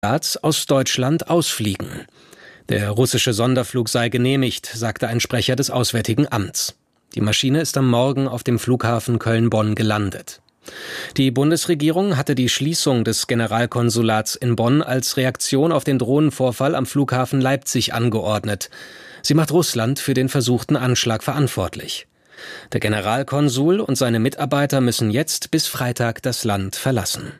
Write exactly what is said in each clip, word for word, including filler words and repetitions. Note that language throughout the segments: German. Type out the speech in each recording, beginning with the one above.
aus Deutschland ausfliegen. Der russische Sonderflug sei genehmigt, sagte ein Sprecher des Auswärtigen Amts. Die Maschine ist am Morgen auf dem Flughafen Köln-Bonn gelandet. Die Bundesregierung hatte die Schließung des Generalkonsulats in Bonn als Reaktion auf den Drohnenvorfall am Flughafen Leipzig angeordnet. Sie macht Russland für den versuchten Anschlag verantwortlich. Der Generalkonsul und seine Mitarbeiter müssen jetzt bis Freitag das Land verlassen.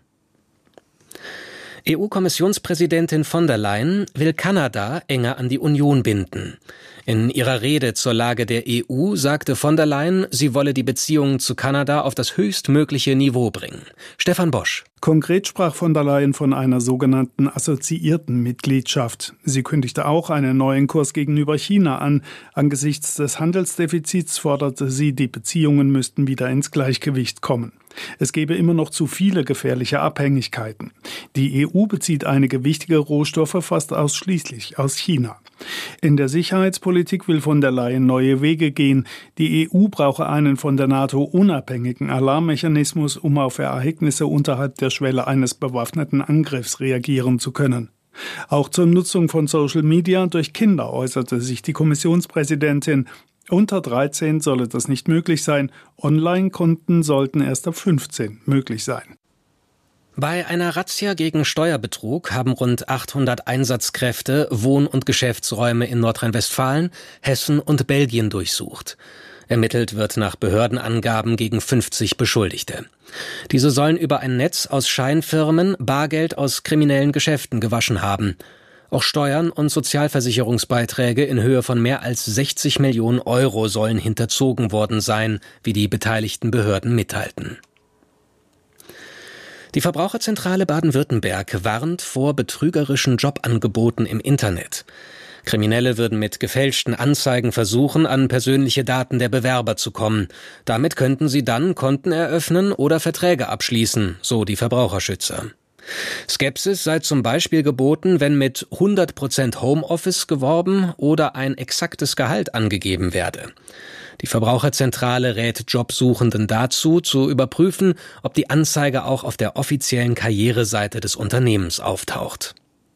E U-Kommissionspräsidentin von der Leyen will Kanada enger an die Union binden. In ihrer Rede zur Lage der E U sagte von der Leyen, sie wolle die Beziehungen zu Kanada auf das höchstmögliche Niveau bringen. Stefan Bosch. Konkret sprach von der Leyen von einer sogenannten assoziierten Mitgliedschaft. Sie kündigte auch einen neuen Kurs gegenüber China an. Angesichts des Handelsdefizits forderte sie, die Beziehungen müssten wieder ins Gleichgewicht kommen. Es gebe immer noch zu viele gefährliche Abhängigkeiten. Die E U bezieht einige wichtige Rohstoffe fast ausschließlich aus China. In der Sicherheitspolitik will von der Leyen neue Wege gehen. Die E U brauche einen von der NATO unabhängigen Alarmmechanismus, um auf Ereignisse unterhalb der Schwelle eines bewaffneten Angriffs reagieren zu können. Auch zur Nutzung von Social Media durch Kinder äußerte sich die Kommissionspräsidentin. Unter dreizehn solle das nicht möglich sein. Online-Konten sollten erst ab fünfzehn möglich sein. Bei einer Razzia gegen Steuerbetrug haben rund achthundert Einsatzkräfte Wohn- und Geschäftsräume in Nordrhein-Westfalen, Hessen und Belgien durchsucht. Ermittelt wird nach Behördenangaben gegen fünfzig Beschuldigte. Diese sollen über ein Netz aus Scheinfirmen Bargeld aus kriminellen Geschäften gewaschen haben. Auch Steuern und Sozialversicherungsbeiträge in Höhe von mehr als sechzig Millionen Euro sollen hinterzogen worden sein, wie die beteiligten Behörden mitteilten. Die Verbraucherzentrale Baden-Württemberg warnt vor betrügerischen Jobangeboten im Internet. Kriminelle würden mit gefälschten Anzeigen versuchen, an persönliche Daten der Bewerber zu kommen. Damit könnten sie dann Konten eröffnen oder Verträge abschließen, so die Verbraucherschützer. Skepsis sei zum Beispiel geboten, wenn mit hundert Prozent Homeoffice geworben oder ein exaktes Gehalt angegeben werde. Die Verbraucherzentrale rät Jobsuchenden dazu, zu überprüfen, ob die Anzeige auch auf der offiziellen Karriereseite des Unternehmens auftaucht.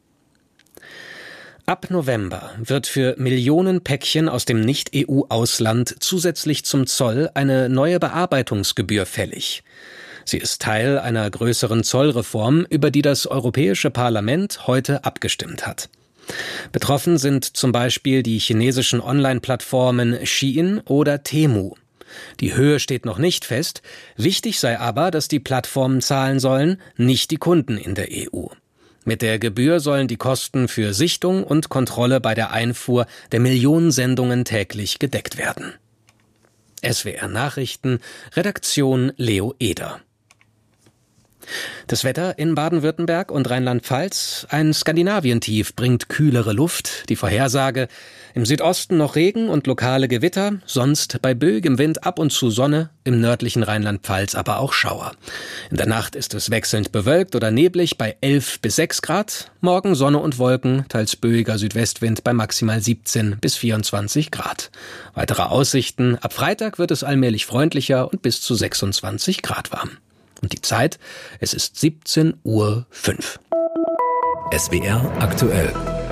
Ab November wird für Millionen Päckchen aus dem Nicht-E U-Ausland zusätzlich zum Zoll eine neue Bearbeitungsgebühr fällig. Sie ist Teil einer größeren Zollreform, über die das Europäische Parlament heute abgestimmt hat. Betroffen sind zum Beispiel die chinesischen Online-Plattformen Shein oder Temu. Die Höhe steht noch nicht fest. Wichtig sei aber, dass die Plattformen zahlen sollen, nicht die Kunden in der E U. Mit der Gebühr sollen die Kosten für Sichtung und Kontrolle bei der Einfuhr der Millionen Sendungen täglich gedeckt werden. S W R Nachrichten, Redaktion Leo Eder. Das Wetter in Baden-Württemberg und Rheinland-Pfalz. Ein Skandinavientief bringt kühlere Luft. Die Vorhersage: im Südosten noch Regen und lokale Gewitter, sonst bei böigem Wind ab und zu Sonne, im nördlichen Rheinland-Pfalz aber auch Schauer. In der Nacht ist es wechselnd bewölkt oder neblig bei elf bis sechs Grad. Morgen Sonne und Wolken, teils böiger Südwestwind bei maximal siebzehn bis vierundzwanzig Grad. Weitere Aussichten: ab Freitag wird es allmählich freundlicher und bis zu sechsundzwanzig Grad warm. Und die Zeit, es ist siebzehn Uhr fünf. S W R aktuell.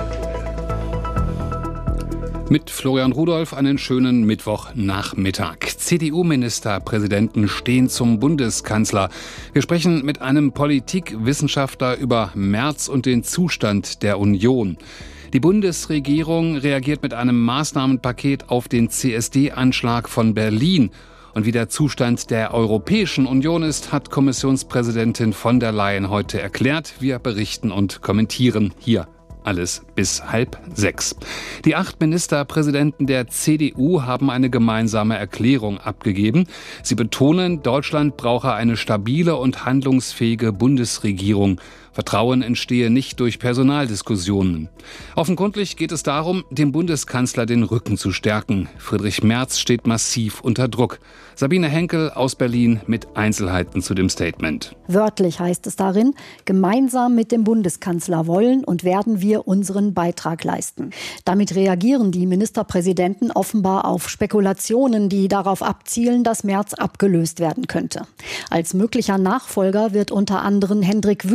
Mit Florian Rudolph einen schönen Mittwochnachmittag. C D U-Ministerpräsidenten stehen zum Bundeskanzler. Wir sprechen mit einem Politikwissenschaftler über Merz und den Zustand der Union. Die Bundesregierung reagiert mit einem Maßnahmenpaket auf den C S D-Anschlag von Berlin. Und wie der Zustand der Europäischen Union ist, hat Kommissionspräsidentin von der Leyen heute erklärt. Wir berichten und kommentieren hier alles bis halb sechs. Die acht Ministerpräsidenten der C D U haben eine gemeinsame Erklärung abgegeben. Sie betonen, Deutschland brauche eine stabile und handlungsfähige Bundesregierung. Vertrauen entstehe nicht durch Personaldiskussionen. Offenkundig geht es darum, dem Bundeskanzler den Rücken zu stärken. Friedrich Merz steht massiv unter Druck. Sabine Henkel aus Berlin mit Einzelheiten zu dem Statement. Wörtlich heißt es darin: Gemeinsam mit dem Bundeskanzler wollen und werden wir unseren Beitrag leisten. Damit reagieren die Ministerpräsidenten offenbar auf Spekulationen, die darauf abzielen, dass Merz abgelöst werden könnte. Als möglicher Nachfolger wird unter anderem Hendrik Wüst aus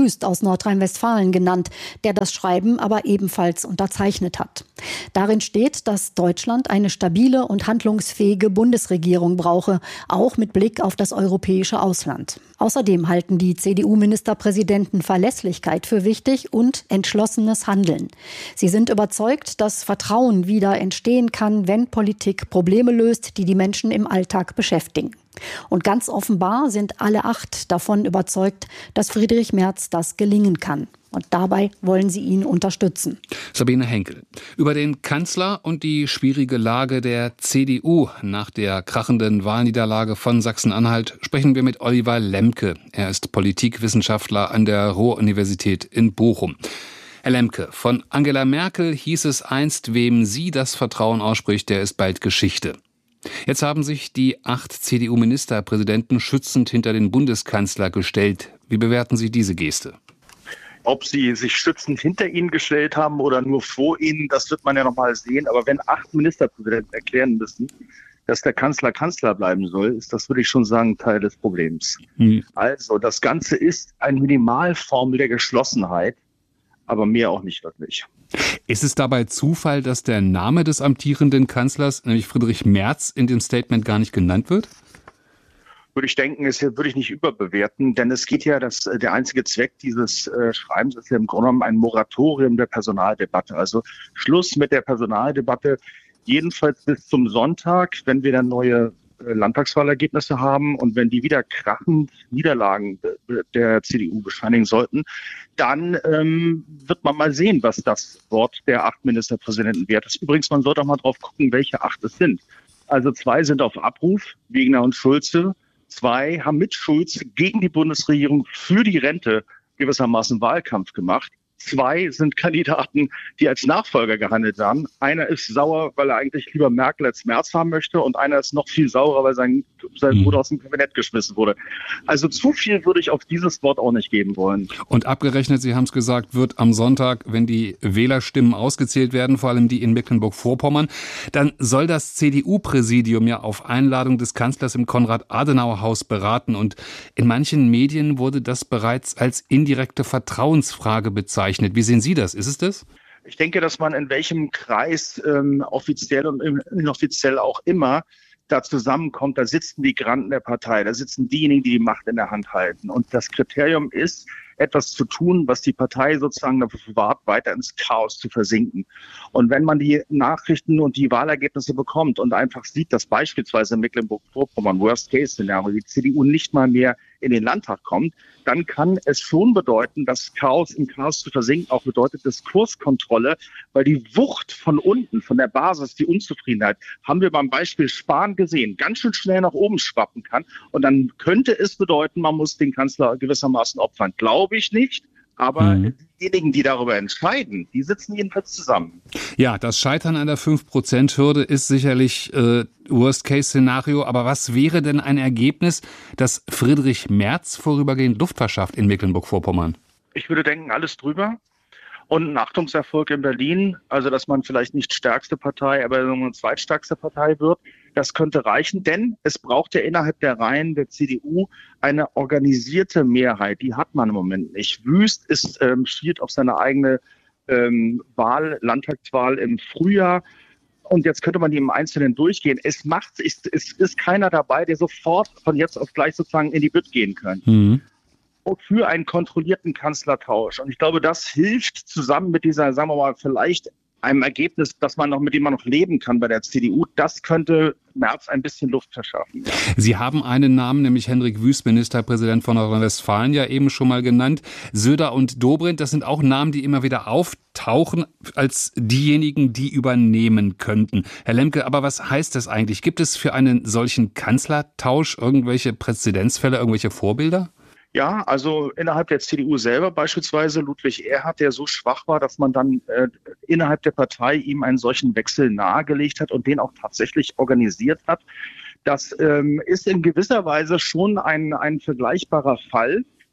Nordrhein-Westfalen genannt, der das Schreiben aber ebenfalls unterzeichnet hat. Darin steht, dass Deutschland eine stabile und handlungsfähige Bundesregierung brauche, auch mit Blick auf das europäische Ausland. Außerdem halten die C D U-Ministerpräsidenten Verlässlichkeit für wichtig und entschlossenes Handeln. Sie sind überzeugt, dass Vertrauen wieder entstehen kann, wenn Politik Probleme löst, die die Menschen im Alltag beschäftigen. Und ganz offenbar sind alle acht davon überzeugt, dass Friedrich Merz das gelingen kann. Und dabei wollen sie ihn unterstützen. Sabine Henkel. Über den Kanzler und die schwierige Lage der C D U nach der krachenden Wahlniederlage von Sachsen-Anhalt sprechen wir mit Oliver Lemke. Er ist Politikwissenschaftler an der Ruhr-Universität in Bochum. Herr Lemke, von Angela Merkel hieß es einst, wem sie das Vertrauen ausspricht, der ist bald Geschichte. Jetzt haben sich die acht C D U-Ministerpräsidenten schützend hinter den Bundeskanzler gestellt. Wie bewerten Sie diese Geste? Ob sie sich schützend hinter ihnen gestellt haben oder nur vor ihnen, das wird man ja noch mal sehen. Aber wenn acht Ministerpräsidenten erklären müssen, dass der Kanzler Kanzler bleiben soll, ist das, würde ich schon sagen, Teil des Problems. Hm. Also das Ganze ist eine Minimalformel der Geschlossenheit, aber mehr auch nicht wirklich. Ist es dabei Zufall, dass der Name des amtierenden Kanzlers, nämlich Friedrich Merz, in dem Statement gar nicht genannt wird? Würde ich denken, ist, würde ich nicht überbewerten, denn es geht ja, das, der einzige Zweck dieses äh, Schreibens ist ja im Grunde genommen ein Moratorium der Personaldebatte. Also Schluss mit der Personaldebatte, jedenfalls bis zum Sonntag, wenn wir dann neue äh, Landtagswahlergebnisse haben und wenn die wieder krachend Niederlagen äh, der C D U bescheinigen sollten, dann ähm, wird man mal sehen, was das Wort der acht Ministerpräsidenten wert ist. Übrigens, man sollte auch mal drauf gucken, welche acht es sind. Also zwei sind auf Abruf, Wegner und Schulze. Zwei haben mit Schulz gegen die Bundesregierung für die Rente gewissermaßen Wahlkampf gemacht. Zwei sind Kandidaten, die als Nachfolger gehandelt haben. Einer ist sauer, weil er eigentlich lieber Merkel als Merz haben möchte. Und einer ist noch viel saurer, weil sein, sein Bruder aus dem Kabinett geschmissen wurde. Also zu viel würde ich auf dieses Wort auch nicht geben wollen. Und abgerechnet, Sie haben es gesagt, wird am Sonntag, wenn die Wählerstimmen ausgezählt werden, vor allem die in Mecklenburg-Vorpommern, dann soll das C D U-Präsidium ja auf Einladung des Kanzlers im Konrad-Adenauer-Haus beraten. Und in manchen Medien wurde das bereits als indirekte Vertrauensfrage bezeichnet. Wie sehen Sie das? Ist es das? Ich denke, dass man in welchem Kreis ähm, offiziell und inoffiziell auch immer da zusammenkommt, da sitzen die Granden der Partei, da sitzen diejenigen, die die Macht in der Hand halten. Und das Kriterium ist, etwas zu tun, was die Partei sozusagen dafür bewahrt, weiter ins Chaos zu versinken. Und wenn man die Nachrichten und die Wahlergebnisse bekommt und einfach sieht, dass beispielsweise in Mecklenburg-Vorpommern, Worst-Case-Szenario, die C D U nicht mal mehr in den Landtag kommt, dann kann es schon bedeuten, dass Chaos im Chaos zu versinken auch bedeutet Diskurskontrolle, weil die Wucht von unten, von der Basis, die Unzufriedenheit, haben wir beim Beispiel Spahn gesehen, ganz schön schnell nach oben schwappen kann. Und dann könnte es bedeuten, man muss den Kanzler gewissermaßen opfern. Glaube ich nicht. Aber mhm. diejenigen, die darüber entscheiden, die sitzen jedenfalls zusammen. Ja, das Scheitern an der fünf Prozent Hürde ist sicherlich äh, Worst-Case-Szenario. Aber was wäre denn ein Ergebnis, das Friedrich Merz vorübergehend Luft verschafft in Mecklenburg-Vorpommern? Ich würde denken, alles drüber. Und ein Achtungserfolg in Berlin, also dass man vielleicht nicht stärkste Partei, aber eine zweitstärkste Partei wird, das könnte reichen, denn es braucht ja innerhalb der Reihen der C D U eine organisierte Mehrheit. Die hat man im Moment nicht. Wüst ist, ähm, schielt auf seine eigene ähm, Wahl, Landtagswahl im Frühjahr. Und jetzt könnte man die im Einzelnen durchgehen. Es macht, es, es ist keiner dabei, der sofort von jetzt auf gleich sozusagen in die Bütt gehen kann. Mhm. Für einen kontrollierten Kanzlertausch. Und ich glaube, das hilft zusammen mit dieser, sagen wir mal, vielleicht einem Ergebnis, dass man noch, mit dem man noch leben kann bei der C D U. Das könnte Merz ein bisschen Luft verschaffen. Sie haben einen Namen, nämlich Hendrik Wüst, Ministerpräsident von Nordrhein-Westfalen, ja eben schon mal genannt. Söder und Dobrindt, das sind auch Namen, die immer wieder auftauchen als diejenigen, die übernehmen könnten. Herr Lemke, aber was heißt das eigentlich? Gibt es für einen solchen Kanzlertausch irgendwelche Präzedenzfälle, irgendwelche Vorbilder? Ja, also innerhalb der C D U selber beispielsweise Ludwig Erhard, der so schwach war, dass man dann äh, innerhalb der Partei ihm einen solchen Wechsel nahegelegt hat und den auch tatsächlich organisiert hat. Das ähm, ist in gewisser Weise schon ein, ein vergleichbarer Fall.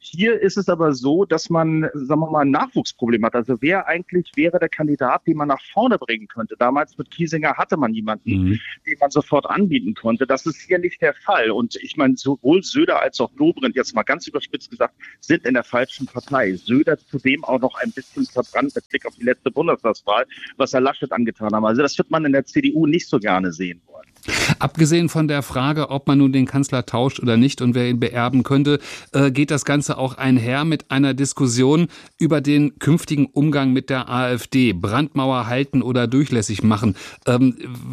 Hier ist es aber so, dass man, sagen wir mal, ein Nachwuchsproblem hat. Also wer eigentlich wäre der Kandidat, den man nach vorne bringen könnte? Damals mit Kiesinger hatte man jemanden, mhm. den man sofort anbieten konnte. Das ist hier nicht der Fall. Und ich meine, sowohl Söder als auch Dobrindt, jetzt mal ganz überspitzt gesagt, sind in der falschen Partei. Söder zudem auch noch ein bisschen verbrannt mit Blick auf die letzte Bundestagswahl, was Herr Laschet angetan hat. Also das wird man in der C D U nicht so gerne sehen wollen. Abgesehen von der Frage, ob man nun den Kanzler tauscht oder nicht und wer ihn beerben könnte, äh, geht das Ganze auch einher mit einer Diskussion über den künftigen Umgang mit der AfD. Brandmauer halten oder durchlässig machen. Ähm,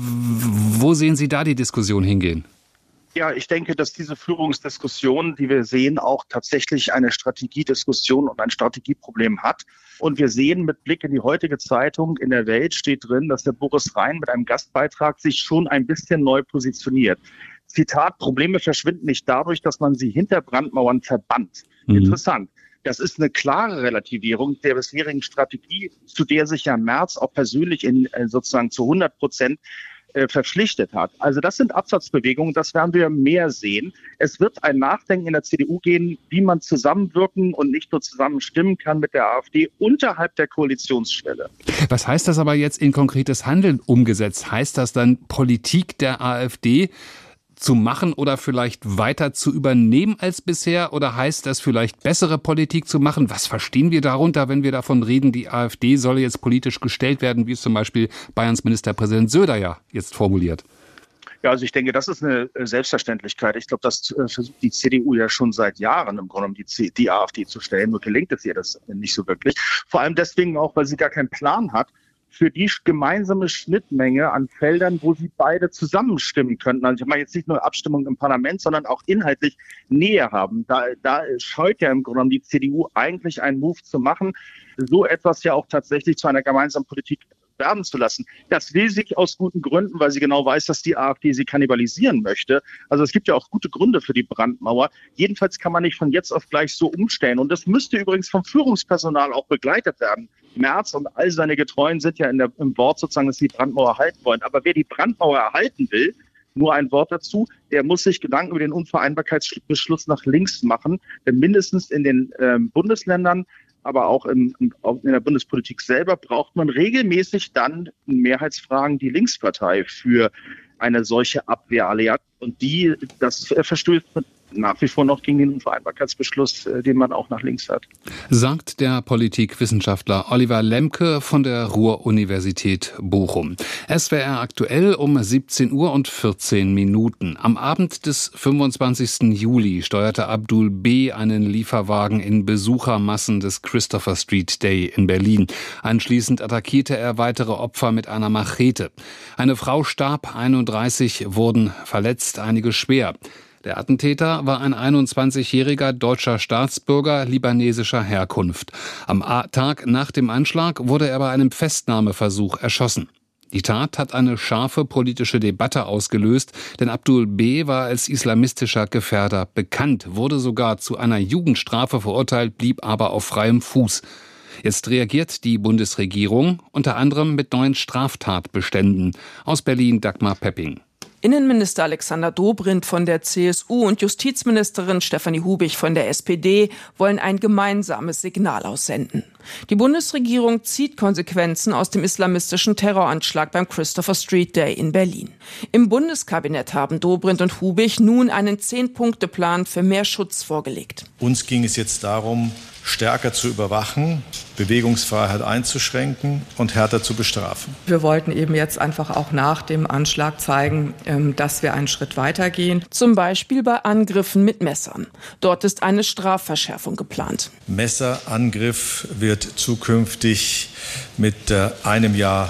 wo sehen Sie da die Diskussion hingehen? Ja, ich denke, dass diese Führungsdiskussion, die wir sehen, auch tatsächlich eine Strategiediskussion und ein Strategieproblem hat. Und wir sehen mit Blick in die heutige Zeitung, in der Welt steht drin, dass der Boris Rhein mit einem Gastbeitrag sich schon ein bisschen neu positioniert. Zitat, Probleme verschwinden nicht dadurch, dass man sie hinter Brandmauern verbannt. Mhm. Interessant. Das ist eine klare Relativierung der bisherigen Strategie, zu der sich ja Merz auch persönlich in sozusagen zu hundert Prozent verpflichtet hat. Also das sind Absatzbewegungen, das werden wir mehr sehen. Es wird ein Nachdenken in der C D U gehen, wie man zusammenwirken und nicht nur zusammen stimmen kann mit der AfD unterhalb der Koalitionsschwelle. Was heißt das aber jetzt in konkretes Handeln umgesetzt? Heißt das dann Politik der AfD zu machen oder vielleicht weiter zu übernehmen als bisher? Oder heißt das vielleicht bessere Politik zu machen? Was verstehen wir darunter, wenn wir davon reden, die AfD solle jetzt politisch gestellt werden, wie es zum Beispiel Bayerns Ministerpräsident Söder ja jetzt formuliert? Ja, also ich denke, das ist eine Selbstverständlichkeit. Ich glaube, das versucht die C D U ja schon seit Jahren im Grunde, um die, C- die AfD zu stellen. Nur gelingt es ihr das nicht so wirklich. Vor allem deswegen auch, weil sie gar keinen Plan hat für die gemeinsame Schnittmenge an Feldern, wo sie beide zusammenstimmen könnten. Also ich meine jetzt nicht nur Abstimmung im Parlament, sondern auch inhaltlich Nähe haben. Da, da scheut ja im Grunde genommen die C D U eigentlich einen Move zu machen, so etwas ja auch tatsächlich zu einer gemeinsamen Politik werden zu lassen. Das will sie aus guten Gründen, weil sie genau weiß, dass die AfD sie kannibalisieren möchte. Also es gibt ja auch gute Gründe für die Brandmauer. Jedenfalls kann man nicht von jetzt auf gleich so umstellen. Und das müsste übrigens vom Führungspersonal auch begleitet werden. Merz und all seine Getreuen sind ja in der, im Wort sozusagen, dass sie die Brandmauer erhalten wollen. Aber wer die Brandmauer erhalten will, nur ein Wort dazu, der muss sich Gedanken über den Unvereinbarkeitsbeschluss nach links machen. Denn mindestens in den äh, Bundesländern, aber auch in, in der Bundespolitik selber braucht man regelmäßig dann in Mehrheitsfragen die Linkspartei für eine solche Abwehrallianz. Und die, das verstößt nach wie vor noch gegen den Unvereinbarkeitsbeschluss, den man auch nach links hat. Sagt der Politikwissenschaftler Oliver Lemke von der Ruhr-Universität Bochum. S W R aktuell um siebzehn Uhr und vierzehn Minuten. Am Abend des fünfundzwanzigsten Juli steuerte Abdul B. einen Lieferwagen in Besuchermassen des Christopher Street Day in Berlin. Anschließend attackierte er weitere Opfer mit einer Machete. Eine Frau starb, einunddreißig wurden verletzt, einige schwer. Der Attentäter war ein einundzwanzigjähriger deutscher Staatsbürger libanesischer Herkunft. Am Tag nach dem Anschlag wurde er bei einem Festnahmeversuch erschossen. Die Tat hat eine scharfe politische Debatte ausgelöst, denn Abdul B. war als islamistischer Gefährder bekannt, wurde sogar zu einer Jugendstrafe verurteilt, blieb aber auf freiem Fuß. Jetzt reagiert die Bundesregierung unter anderem mit neuen Straftatbeständen. Aus Berlin Dagmar Pepping. Innenminister Alexander Dobrindt von der C S U und Justizministerin Stefanie Hubich von der S P D wollen ein gemeinsames Signal aussenden. Die Bundesregierung zieht Konsequenzen aus dem islamistischen Terroranschlag beim Christopher Street Day in Berlin. Im Bundeskabinett haben Dobrindt und Hubich nun einen Zehn-Punkte-Plan für mehr Schutz vorgelegt. Uns ging es jetzt darum, stärker zu überwachen, Bewegungsfreiheit einzuschränken und härter zu bestrafen. Wir wollten eben jetzt einfach auch nach dem Anschlag zeigen, dass wir einen Schritt weitergehen. Zum Beispiel bei Angriffen mit Messern. Dort ist eine Strafverschärfung geplant. Messerangriff wird zukünftig mit einem Jahr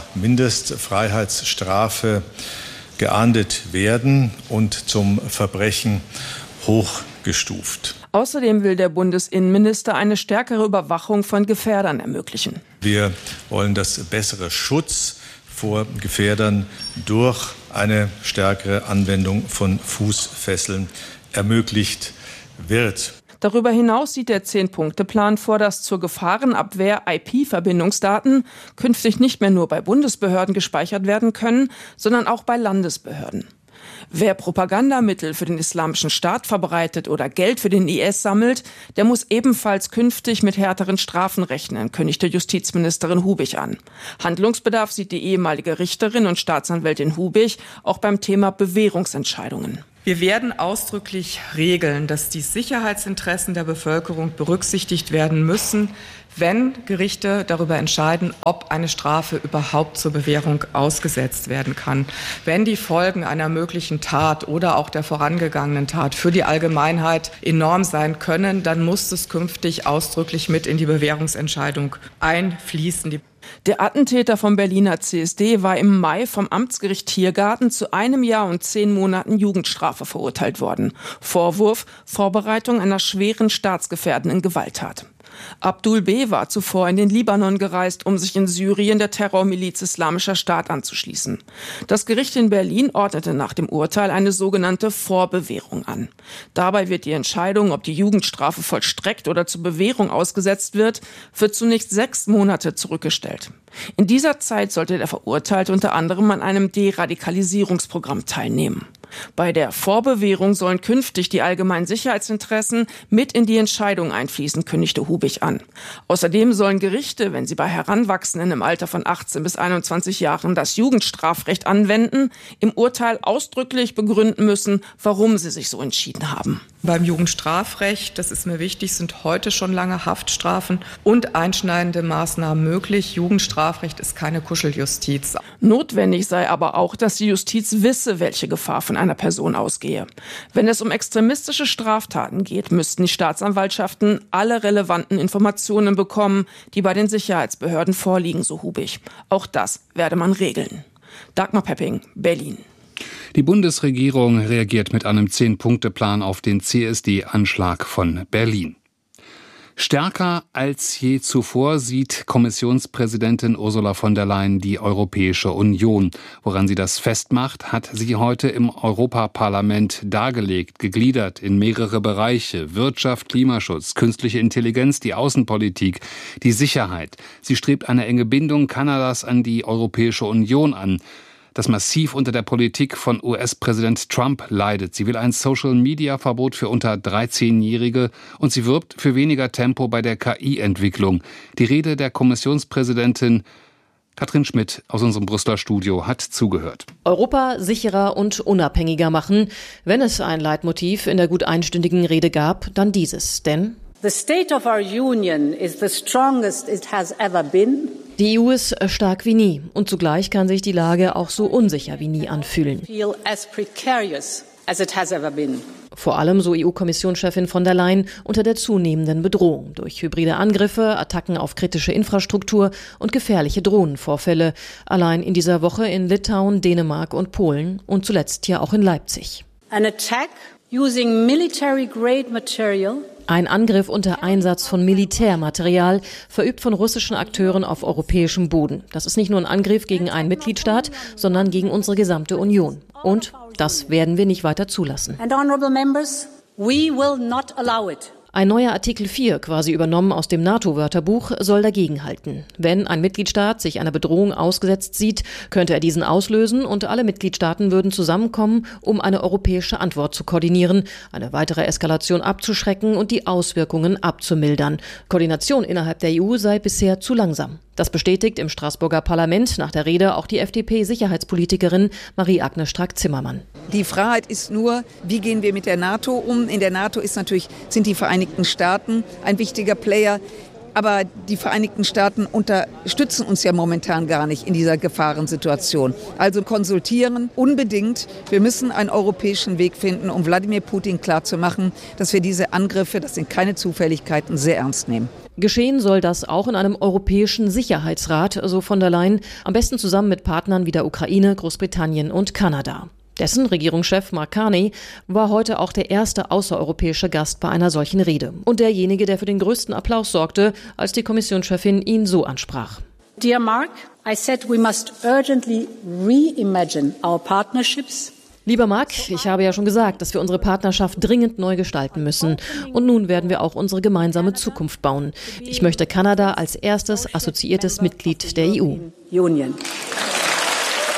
Mindestfreiheitsstrafe geahndet werden und zum Verbrechen hochgestuft. Außerdem will der Bundesinnenminister eine stärkere Überwachung von Gefährdern ermöglichen. Wir wollen, dass bessere Schutz vor Gefährdern durch eine stärkere Anwendung von Fußfesseln ermöglicht wird. Darüber hinaus sieht der Zehn-Punkte-Plan vor, dass zur Gefahrenabwehr I P-Verbindungsdaten künftig nicht mehr nur bei Bundesbehörden gespeichert werden können, sondern auch bei Landesbehörden. Wer Propagandamittel für den Islamischen Staat verbreitet oder Geld für den I S sammelt, der muss ebenfalls künftig mit härteren Strafen rechnen, kündigte Justizministerin Hubig an. Handlungsbedarf sieht die ehemalige Richterin und Staatsanwältin Hubig auch beim Thema Bewährungsentscheidungen. Wir werden ausdrücklich regeln, dass die Sicherheitsinteressen der Bevölkerung berücksichtigt werden müssen, wenn Gerichte darüber entscheiden, ob eine Strafe überhaupt zur Bewährung ausgesetzt werden kann. Wenn die Folgen einer möglichen Tat oder auch der vorangegangenen Tat für die Allgemeinheit enorm sein können, dann muss es künftig ausdrücklich mit in die Bewährungsentscheidung einfließen. Der Attentäter vom Berliner C S D war im Mai vom Amtsgericht Tiergarten zu einem Jahr und zehn Monaten Jugendstrafe verurteilt worden. Vorwurf: Vorbereitung einer schweren staatsgefährdenden Gewalttat. Abdul B. war zuvor in den Libanon gereist, um sich in Syrien der Terrormiliz Islamischer Staat anzuschließen. Das Gericht in Berlin ordnete nach dem Urteil eine sogenannte Vorbewährung an. Dabei wird die Entscheidung, ob die Jugendstrafe vollstreckt oder zur Bewährung ausgesetzt wird, für zunächst sechs Monate zurückgestellt. In dieser Zeit sollte der Verurteilte unter anderem an einem Deradikalisierungsprogramm teilnehmen. Bei der Vorbewährung sollen künftig die allgemeinen Sicherheitsinteressen mit in die Entscheidung einfließen, kündigte Hubig an. Außerdem sollen Gerichte, wenn sie bei Heranwachsenden im Alter von achtzehn bis einundzwanzig Jahren das Jugendstrafrecht anwenden, im Urteil ausdrücklich begründen müssen, warum sie sich so entschieden haben. Beim Jugendstrafrecht, das ist mir wichtig, sind heute schon lange Haftstrafen und einschneidende Maßnahmen möglich. Jugendstrafrecht ist keine Kuscheljustiz. Notwendig sei aber auch, dass die Justiz wisse, welche Gefahr von einer Person ausgehe. Wenn es um extremistische Straftaten geht, müssten die Staatsanwaltschaften alle relevanten Informationen bekommen, die bei den Sicherheitsbehörden vorliegen, so Hubig. Auch das werde man regeln. Dagmar Pepping, Berlin. Die Bundesregierung reagiert mit einem Zehn-Punkte-Plan auf den C S D-Anschlag von Berlin. Stärker als je zuvor sieht Kommissionspräsidentin Ursula von der Leyen die Europäische Union. Woran sie das festmacht, hat sie heute im Europaparlament dargelegt, gegliedert in mehrere Bereiche: Wirtschaft, Klimaschutz, künstliche Intelligenz, die Außenpolitik, die Sicherheit. Sie strebt eine enge Bindung Kanadas an die Europäische Union an, das massiv unter der Politik von U S-Präsident Trump leidet. Sie will ein Social-Media-Verbot für unter dreizehnjährige und sie wirbt für weniger Tempo bei der K I-Entwicklung. Die Rede der Kommissionspräsidentin Katrin Schmidt aus unserem Brüsseler Studio hat zugehört. Europa sicherer und unabhängiger machen. Wenn es ein Leitmotiv in der gut einstündigen Rede gab, dann dieses. Denn The state of our union is the strongest it has ever been. Die E U ist stark wie nie und zugleich kann sich die Lage auch so unsicher wie nie anfühlen. Vor allem, so E U-Kommissionschefin von der Leyen, unter der zunehmenden Bedrohung durch hybride Angriffe, Attacken auf kritische Infrastruktur und gefährliche Drohnenvorfälle. Allein in dieser Woche in Litauen, Dänemark und Polen und zuletzt ja auch in Leipzig. An attack using military-grade material. Ein Angriff unter Einsatz von Militärmaterial, verübt von russischen Akteuren auf europäischem Boden. Das ist nicht nur ein Angriff gegen einen Mitgliedstaat, sondern gegen unsere gesamte Union. Und das werden wir nicht weiter zulassen. And honorable members, we will not allow it. Ein neuer Artikel vier, quasi übernommen aus dem NATO-Wörterbuch, soll dagegenhalten. Wenn ein Mitgliedstaat sich einer Bedrohung ausgesetzt sieht, könnte er diesen auslösen und alle Mitgliedstaaten würden zusammenkommen, um eine europäische Antwort zu koordinieren, eine weitere Eskalation abzuschrecken und die Auswirkungen abzumildern. Koordination innerhalb der E U sei bisher zu langsam. Das bestätigt im Straßburger Parlament nach der Rede auch die F D P-Sicherheitspolitikerin Marie-Agnes Strack-Zimmermann. Die Freiheit ist nur, wie gehen wir mit der NATO um? In der NATO ist natürlich, sind die Vereinigten Staaten ein wichtiger Player. Aber die Vereinigten Staaten unterstützen uns ja momentan gar nicht in dieser Gefahrensituation. Also konsultieren unbedingt. Wir müssen einen europäischen Weg finden, um Wladimir Putin klarzumachen, dass wir diese Angriffe, das sind keine Zufälligkeiten, sehr ernst nehmen. Geschehen soll das auch in einem europäischen Sicherheitsrat, so von der Leyen, am besten zusammen mit Partnern wie der Ukraine, Großbritannien und Kanada. Dessen Regierungschef Mark Carney war heute auch der erste außereuropäische Gast bei einer solchen Rede. Und derjenige, der für den größten Applaus sorgte, als die Kommissionschefin ihn so ansprach. Dear Mark, I said we must urgently reimagine our partnerships. Lieber Mark, ich habe ja schon gesagt, dass wir unsere Partnerschaft dringend neu gestalten müssen. Und nun werden wir auch unsere gemeinsame Zukunft bauen. Ich möchte Kanada als erstes assoziiertes Mitglied der E U.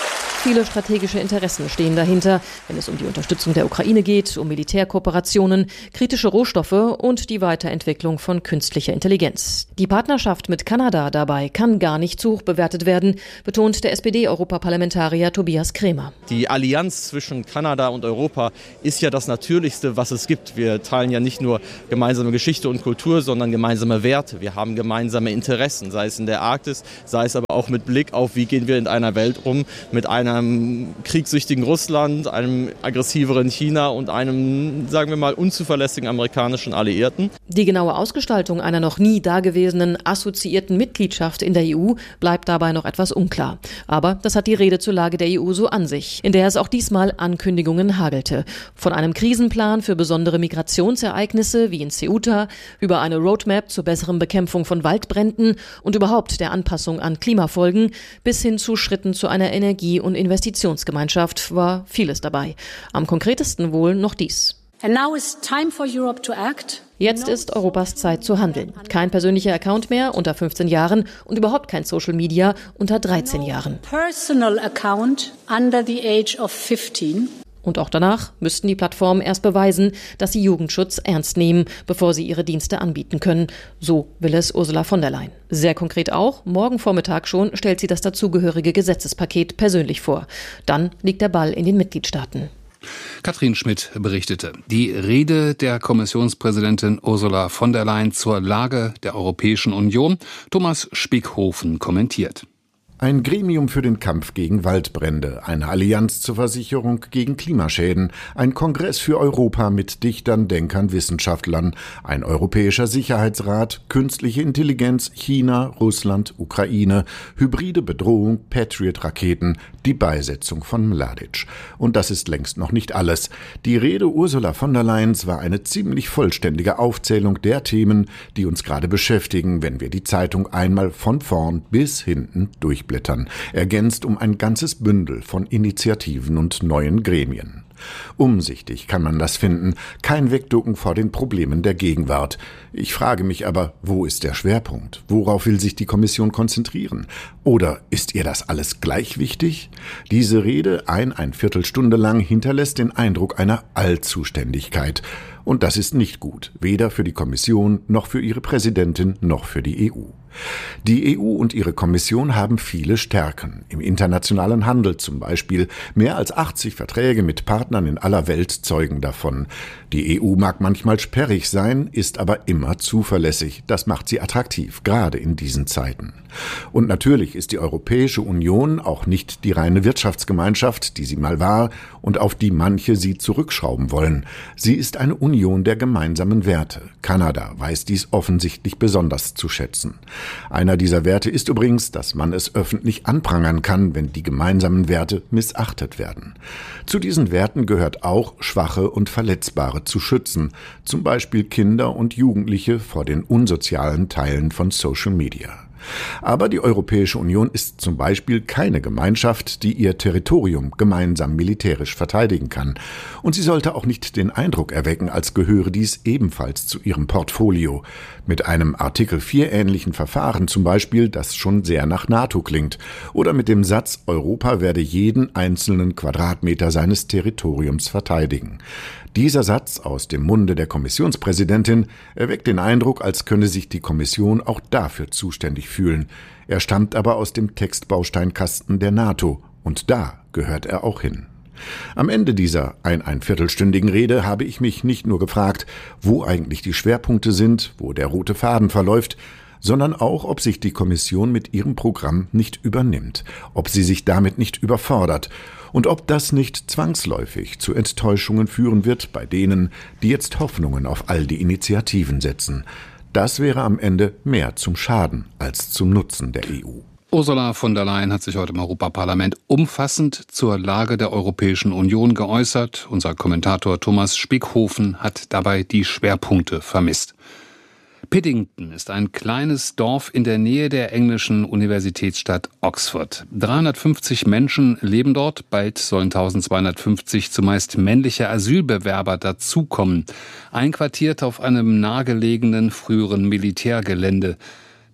Viele strategische Interessen stehen dahinter, wenn es um die Unterstützung der Ukraine geht, um Militärkooperationen, kritische Rohstoffe und die Weiterentwicklung von künstlicher Intelligenz. Die Partnerschaft mit Kanada dabei kann gar nicht zu hoch bewertet werden, betont der S P D-Europaparlamentarier Tobias Kremer. Die Allianz zwischen Kanada und Europa ist ja das Natürlichste, was es gibt. Wir teilen ja nicht nur gemeinsame Geschichte und Kultur, sondern gemeinsame Werte. Wir haben gemeinsame Interessen, sei es in der Arktis, sei es aber auch mit Blick auf, wie gehen wir in einer Welt um, mit einem kriegssüchtigen Russland, einem aggressiveren China und einem, sagen wir mal, unzuverlässigen amerikanischen Alliierten. Die genaue Ausgestaltung einer noch nie dagewesenen assoziierten Mitgliedschaft in der E U bleibt dabei noch etwas unklar. Aber das hat die Rede zur Lage der E U so an sich, in der es auch diesmal Ankündigungen hagelte. Von einem Krisenplan für besondere Migrationsereignisse wie in Ceuta, über eine Roadmap zur besseren Bekämpfung von Waldbränden und überhaupt der Anpassung an Klimafolgen bis hin zu Schritten zu einer Energie- und Investitionsgemeinschaft war vieles dabei. Am konkretesten wohl noch dies. And now is time for Europe to act. Jetzt ist Europas Zeit zu handeln. Kein persönlicher Account mehr unter fünfzehn Jahren und überhaupt kein Social Media unter dreizehn Jahren. Personal account under the age of fifteen. Und auch danach müssten die Plattformen erst beweisen, dass sie Jugendschutz ernst nehmen, bevor sie ihre Dienste anbieten können. So will es Ursula von der Leyen. Sehr konkret auch, morgen Vormittag schon stellt sie das dazugehörige Gesetzespaket persönlich vor. Dann liegt der Ball in den Mitgliedstaaten. Katrin Schmidt berichtete. Die Rede der Kommissionspräsidentin Ursula von der Leyen zur Lage der Europäischen Union. Thomas Spickhofen kommentiert. Ein Gremium für den Kampf gegen Waldbrände, eine Allianz zur Versicherung gegen Klimaschäden, ein Kongress für Europa mit Dichtern, Denkern, Wissenschaftlern, ein europäischer Sicherheitsrat, künstliche Intelligenz, China, Russland, Ukraine, hybride Bedrohung, Patriot-Raketen, die Beisetzung von Mladic. Und das ist längst noch nicht alles. Die Rede Ursula von der Leyens war eine ziemlich vollständige Aufzählung der Themen, die uns gerade beschäftigen, wenn wir die Zeitung einmal von vorn bis hinten durchblättern. Ergänzt um ein ganzes Bündel von Initiativen und neuen Gremien. Umsichtig kann man das finden, kein Wegducken vor den Problemen der Gegenwart. Ich frage mich aber, wo ist der Schwerpunkt? Worauf will sich die Kommission konzentrieren? Oder ist ihr das alles gleich wichtig? Diese Rede, ein, ein Viertelstunde lang, hinterlässt den Eindruck einer Allzuständigkeit. Und das ist nicht gut, weder für die Kommission, noch für ihre Präsidentin, noch für die E U. Die E U und ihre Kommission haben viele Stärken. Im internationalen Handel zum Beispiel. Mehr als achtzig Verträge mit Partnern in aller Welt zeugen davon. Die E U mag manchmal sperrig sein, ist aber immer zuverlässig. Das macht sie attraktiv, gerade in diesen Zeiten. Und natürlich ist die Europäische Union auch nicht die reine Wirtschaftsgemeinschaft, die sie mal war und auf die manche sie zurückschrauben wollen. Sie ist eine Union der gemeinsamen Werte. Kanada weiß dies offensichtlich besonders zu schätzen. Einer dieser Werte ist übrigens, dass man es öffentlich anprangern kann, wenn die gemeinsamen Werte missachtet werden. Zu diesen Werten gehört auch, Schwache und Verletzbare zu schützen, zum Beispiel Kinder und Jugendliche vor den unsozialen Teilen von Social Media. Aber die Europäische Union ist zum Beispiel keine Gemeinschaft, die ihr Territorium gemeinsam militärisch verteidigen kann. Und sie sollte auch nicht den Eindruck erwecken, als gehöre dies ebenfalls zu ihrem Portfolio. Mit einem Artikel vier ähnlichen Verfahren zum Beispiel, das schon sehr nach NATO klingt. Oder mit dem Satz, Europa werde jeden einzelnen Quadratmeter seines Territoriums verteidigen. Dieser Satz aus dem Munde der Kommissionspräsidentin erweckt den Eindruck, als könne sich die Kommission auch dafür zuständig fühlen. Er stammt aber aus dem Textbausteinkasten der NATO und da gehört er auch hin. Am Ende dieser ein ein viertelstündigen Rede habe ich mich nicht nur gefragt, wo eigentlich die Schwerpunkte sind, wo der rote Faden verläuft, sondern auch, ob sich die Kommission mit ihrem Programm nicht übernimmt, ob sie sich damit nicht überfordert und ob das nicht zwangsläufig zu Enttäuschungen führen wird bei denen, die jetzt Hoffnungen auf all die Initiativen setzen. Das wäre am Ende mehr zum Schaden als zum Nutzen der E U. Ursula von der Leyen hat sich heute im Europaparlament umfassend zur Lage der Europäischen Union geäußert. Unser Kommentator Thomas Spickhofen hat dabei die Schwerpunkte vermisst. Piddington ist ein kleines Dorf in der Nähe der englischen Universitätsstadt Oxford. dreihundertfünfzig Menschen leben dort, bald sollen eintausendzweihundertfünfzig zumeist männliche Asylbewerber dazukommen, einquartiert auf einem nahegelegenen früheren Militärgelände.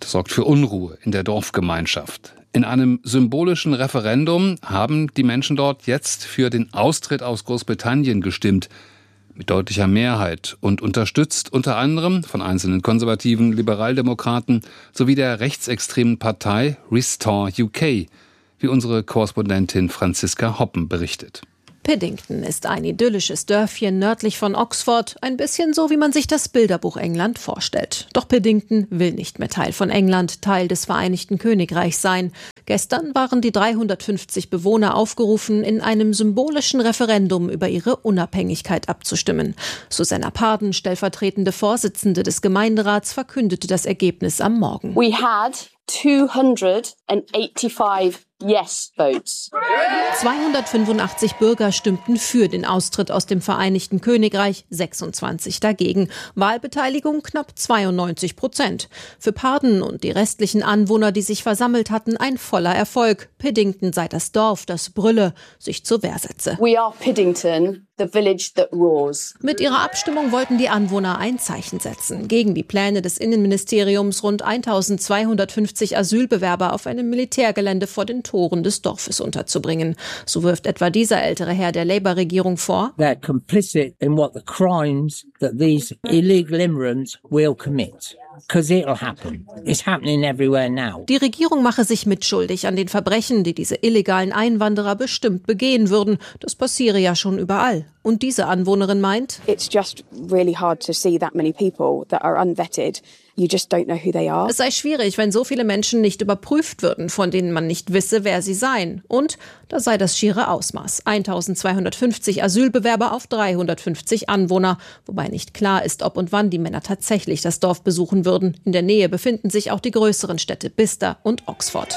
Das sorgt für Unruhe in der Dorfgemeinschaft. In einem symbolischen Referendum haben die Menschen dort jetzt für den Austritt aus Großbritannien gestimmt. Mit deutlicher Mehrheit und unterstützt unter anderem von einzelnen konservativen Liberaldemokraten sowie der rechtsextremen Partei Restore U K, wie unsere Korrespondentin Franziska Hoppen berichtet. Piddington ist ein idyllisches Dörfchen nördlich von Oxford, ein bisschen so, wie man sich das Bilderbuch England vorstellt. Doch Piddington will nicht mehr Teil von England, Teil des Vereinigten Königreichs sein. Gestern waren die dreihundertfünfzig Bewohner aufgerufen, in einem symbolischen Referendum über ihre Unabhängigkeit abzustimmen. Susanna Parden, stellvertretende Vorsitzende des Gemeinderats, verkündete das Ergebnis am Morgen. We had two hundred eighty-five Yes votes. zweihundertfünfundachtzig Bürger stimmten für den Austritt aus dem Vereinigten Königreich, sechsundzwanzig dagegen. Wahlbeteiligung knapp zweiundneunzig Prozent. Für Parden und die restlichen Anwohner, die sich versammelt hatten, ein voller Erfolg. Piddington sei das Dorf, das brülle, sich zur Wehr setze. We are Piddington, the village that roars. Mit ihrer Abstimmung wollten die Anwohner ein Zeichen setzen gegen die Pläne des Innenministeriums, rund eintausendzweihundertfünfzig Asylbewerber auf einem Militärgelände vor den Toren des Dorfes unterzubringen. So wirft etwa dieser ältere Herr der Labour-Regierung vor, they're complicit in what the crimes that these illegal immigrants will commit. Because it'll happen. It's happening everywhere now. Die Regierung mache sich mitschuldig an den Verbrechen, die diese illegalen Einwanderer bestimmt begehen würden. Das passiere ja schon überall. Und diese Anwohnerin meint, It's just really hard to see that many people that are unvetted. You just don't know who they are. Es sei schwierig, wenn so viele Menschen nicht überprüft würden, von denen man nicht wisse, wer sie seien. Und da sei das schiere Ausmaß. eintausendzweihundertfünfzig Asylbewerber auf dreihundertfünfzig Anwohner. Wobei nicht klar ist, ob und wann die Männer tatsächlich das Dorf besuchen würden. In der Nähe befinden sich auch die größeren Städte Bicester und Oxford.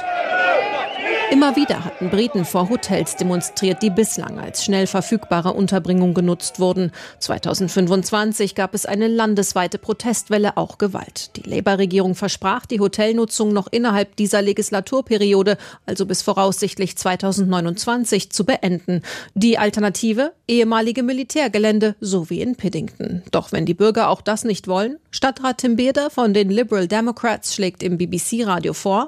Immer wieder hatten Briten vor Hotels demonstriert, die bislang als schnell verfügbare Unterbringung genutzt wurden. zweitausendfünfundzwanzig gab es eine landesweite Protestwelle, auch Gewalt. Die Labour-Regierung versprach, die Hotelnutzung noch innerhalb dieser Legislaturperiode, also bis voraussichtlich zweitausendneunundzwanzig, zu beenden. Die Alternative? Ehemalige Militärgelände, so wie in Piddington. Doch wenn die Bürger auch das nicht wollen? Stadtrat Tim Bearder von den Liberal Democrats schlägt im B B C-Radio vor,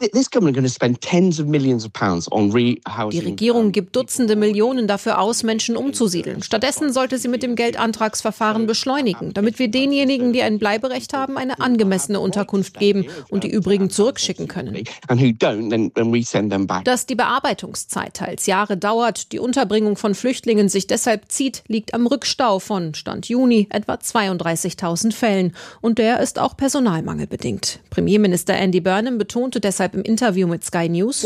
die Regierung gibt Dutzende Millionen dafür aus, Menschen umzusiedeln. Stattdessen sollte sie mit dem Geldeintragsverfahren beschleunigen, damit wir denjenigen, die ein Bleiberecht haben, eine angemessene Unterkunft geben und die übrigen zurückschicken können. Dass die Bearbeitungszeit teils Jahre dauert, die Unterbringung von Flüchtlingen sich deshalb zieht, liegt am Rückstau von Stand Juni etwa zweiunddreißigtausend Fällen. Und der ist auch personalmangelbedingt. Premierminister Andy Burnham betonte deshalb im Interview mit Sky News,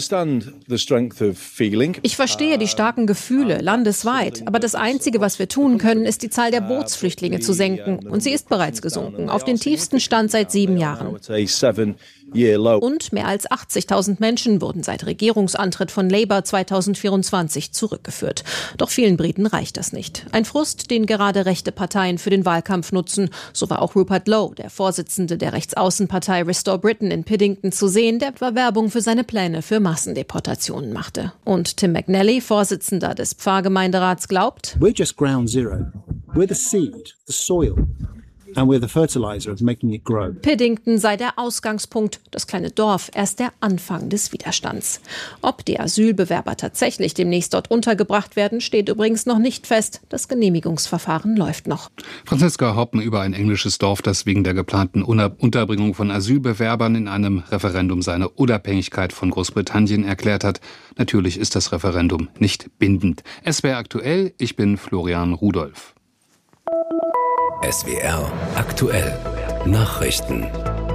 ich verstehe die starken Gefühle landesweit, aber das Einzige, was wir tun können, ist die Zahl der Bootsflüchtlinge zu senken. Und sie ist bereits gesunken, auf den tiefsten Stand seit sieben Jahren. Und mehr als achtzigtausend Menschen wurden seit Regierungsantritt von Labour zweitausendvierundzwanzig zurückgeführt. Doch vielen Briten reicht das nicht. Ein Frust, den gerade rechte Parteien für den Wahlkampf nutzen. So war auch Rupert Lowe, der Vorsitzende der Rechtsaußenpartei Restore Britain in Piddington, zu sehen, der etwa Werbung für seine Pläne für Massendeportationen machte. Und Tim McNally, Vorsitzender des Pfarrgemeinderats, glaubt, We're just ground zero. We're the seed, the soil. And we're the fertilizer of making it grow. Piddington sei der Ausgangspunkt, das kleine Dorf erst der Anfang des Widerstands. Ob die Asylbewerber tatsächlich demnächst dort untergebracht werden, steht übrigens noch nicht fest. Das Genehmigungsverfahren läuft noch. Franziska Hoppen über ein englisches Dorf, das wegen der geplanten Unterbringung von Asylbewerbern in einem Referendum seine Unabhängigkeit von Großbritannien erklärt hat. Natürlich ist das Referendum nicht bindend. S W R aktuell, ich bin Florian Rudolph. S W R aktuell. Nachrichten.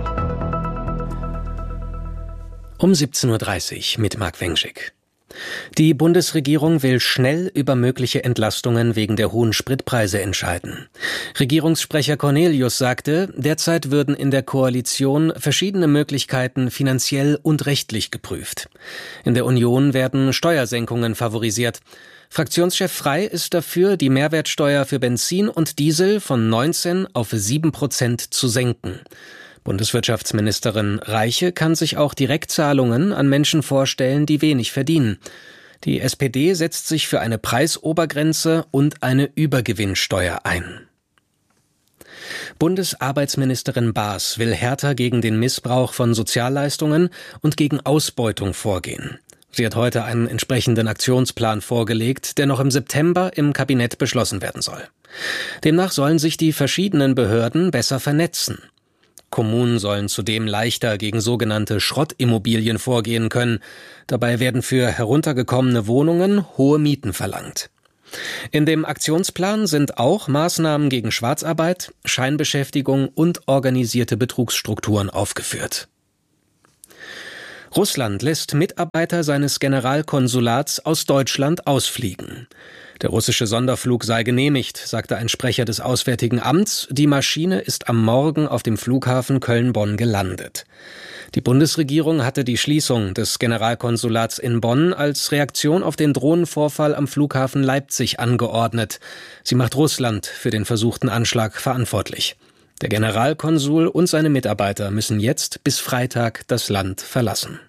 Um siebzehn Uhr dreißig mit Marc Wengschick. Die Bundesregierung will schnell über mögliche Entlastungen wegen der hohen Spritpreise entscheiden. Regierungssprecher Cornelius sagte, derzeit würden in der Koalition verschiedene Möglichkeiten finanziell und rechtlich geprüft. In der Union werden Steuersenkungen favorisiert. Fraktionschef Frey ist dafür, die Mehrwertsteuer für Benzin und Diesel von neunzehn auf sieben Prozent zu senken. Bundeswirtschaftsministerin Reiche kann sich auch Direktzahlungen an Menschen vorstellen, die wenig verdienen. Die S P D setzt sich für eine Preisobergrenze und eine Übergewinnsteuer ein. Bundesarbeitsministerin Baas will härter gegen den Missbrauch von Sozialleistungen und gegen Ausbeutung vorgehen. Sie hat heute einen entsprechenden Aktionsplan vorgelegt, der noch im September im Kabinett beschlossen werden soll. Demnach sollen sich die verschiedenen Behörden besser vernetzen. Kommunen sollen zudem leichter gegen sogenannte Schrottimmobilien vorgehen können. Dabei werden für heruntergekommene Wohnungen hohe Mieten verlangt. In dem Aktionsplan sind auch Maßnahmen gegen Schwarzarbeit, Scheinbeschäftigung und organisierte Betrugsstrukturen aufgeführt. Russland lässt Mitarbeiter seines Generalkonsulats aus Deutschland ausfliegen. Der russische Sonderflug sei genehmigt, sagte ein Sprecher des Auswärtigen Amts. Die Maschine ist am Morgen auf dem Flughafen Köln-Bonn gelandet. Die Bundesregierung hatte die Schließung des Generalkonsulats in Bonn als Reaktion auf den Drohnenvorfall am Flughafen Leipzig angeordnet. Sie macht Russland für den versuchten Anschlag verantwortlich. Der Generalkonsul und seine Mitarbeiter müssen jetzt bis Freitag das Land verlassen.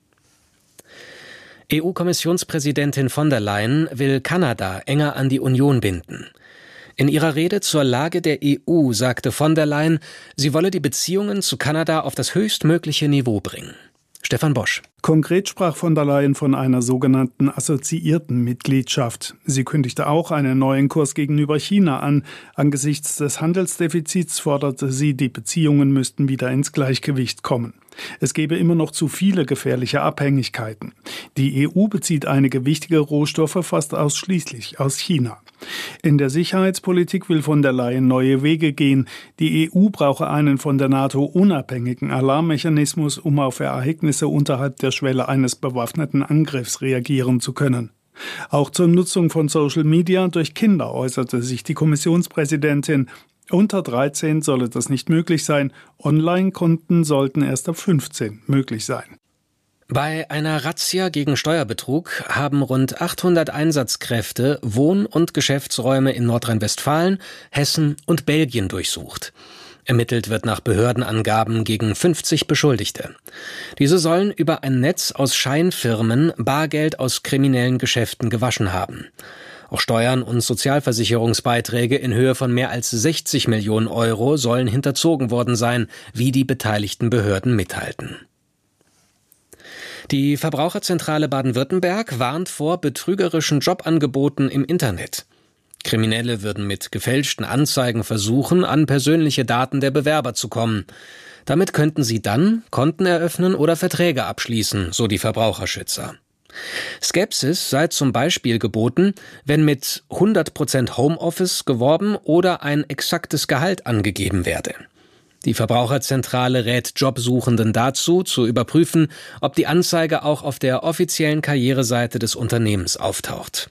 E U-Kommissionspräsidentin von der Leyen will Kanada enger an die Union binden. In ihrer Rede zur Lage der E U sagte von der Leyen, sie wolle die Beziehungen zu Kanada auf das höchstmögliche Niveau bringen. Stefan Bosch. Konkret sprach von der Leyen von einer sogenannten assoziierten Mitgliedschaft. Sie kündigte auch einen neuen Kurs gegenüber China an. Angesichts des Handelsdefizits forderte sie, die Beziehungen müssten wieder ins Gleichgewicht kommen. Es gebe immer noch zu viele gefährliche Abhängigkeiten. Die E U bezieht einige wichtige Rohstoffe fast ausschließlich aus China. In der Sicherheitspolitik will von der Leyen neue Wege gehen. Die E U brauche einen von der NATO unabhängigen Alarmmechanismus, um auf Ereignisse unterhalb der Schwelle eines bewaffneten Angriffs reagieren zu können. Auch zur Nutzung von Social Media durch Kinder äußerte sich die Kommissionspräsidentin. Unter dreizehn solle das nicht möglich sein. Online-Konten sollten erst ab fünfzehn möglich sein. Bei einer Razzia gegen Steuerbetrug haben rund achthundert Einsatzkräfte Wohn- und Geschäftsräume in Nordrhein-Westfalen, Hessen und Belgien durchsucht. Ermittelt wird nach Behördenangaben gegen fünfzig Beschuldigte. Diese sollen über ein Netz aus Scheinfirmen Bargeld aus kriminellen Geschäften gewaschen haben. Auch Steuern und Sozialversicherungsbeiträge in Höhe von mehr als sechzig Millionen Euro sollen hinterzogen worden sein, wie die beteiligten Behörden mitteilten. Die Verbraucherzentrale Baden-Württemberg warnt vor betrügerischen Jobangeboten im Internet. Kriminelle würden mit gefälschten Anzeigen versuchen, an persönliche Daten der Bewerber zu kommen. Damit könnten sie dann Konten eröffnen oder Verträge abschließen, so die Verbraucherschützer. Skepsis sei zum Beispiel geboten, wenn mit hundert Prozent Homeoffice geworben oder ein exaktes Gehalt angegeben werde. Die Verbraucherzentrale rät Jobsuchenden dazu, zu überprüfen, ob die Anzeige auch auf der offiziellen Karriereseite des Unternehmens auftaucht.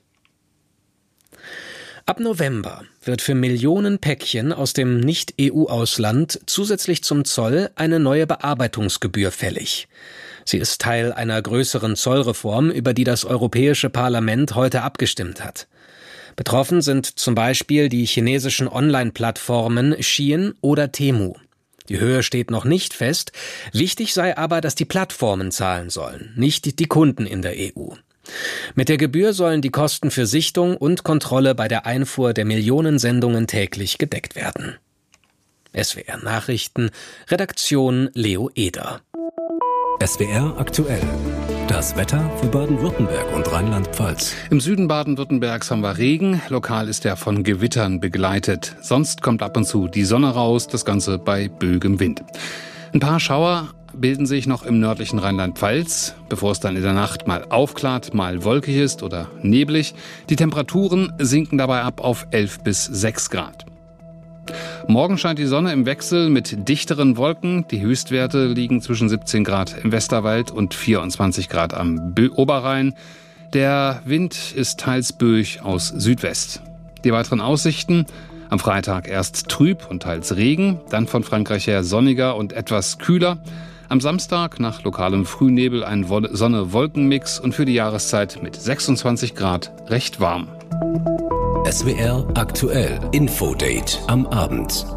Ab November wird für Millionen Päckchen aus dem Nicht-E U-Ausland zusätzlich zum Zoll eine neue Bearbeitungsgebühr fällig. Sie ist Teil einer größeren Zollreform, über die das Europäische Parlament heute abgestimmt hat. Betroffen sind zum Beispiel die chinesischen Online-Plattformen Shein oder Temu. Die Höhe steht noch nicht fest. Wichtig sei aber, dass die Plattformen zahlen sollen, nicht die Kunden in der E U. Mit der Gebühr sollen die Kosten für Sichtung und Kontrolle bei der Einfuhr der Millionen Sendungen täglich gedeckt werden. S W R Nachrichten, Redaktion Leo Eder. S W R aktuell. Das Wetter für Baden-Württemberg und Rheinland-Pfalz. Im Süden Baden-Württembergs haben wir Regen. Lokal ist er von Gewittern begleitet. Sonst kommt ab und zu die Sonne raus, das Ganze bei böigem Wind. Ein paar Schauer bilden sich noch im nördlichen Rheinland-Pfalz, bevor es dann in der Nacht mal aufklart, mal wolkig ist oder neblig. Die Temperaturen sinken dabei ab auf elf bis sechs Grad. Morgen scheint die Sonne im Wechsel mit dichteren Wolken. Die Höchstwerte liegen zwischen siebzehn Grad im Westerwald und vierundzwanzig Grad am Oberrhein. Der Wind ist teils böig aus Südwest. Die weiteren Aussichten: am Freitag erst trüb und teils Regen, dann von Frankreich her sonniger und etwas kühler. Am Samstag nach lokalem Frühnebel ein Sonne-Wolken-Mix und für die Jahreszeit mit sechsundzwanzig Grad recht warm. S W R aktuell Infodate am Abend.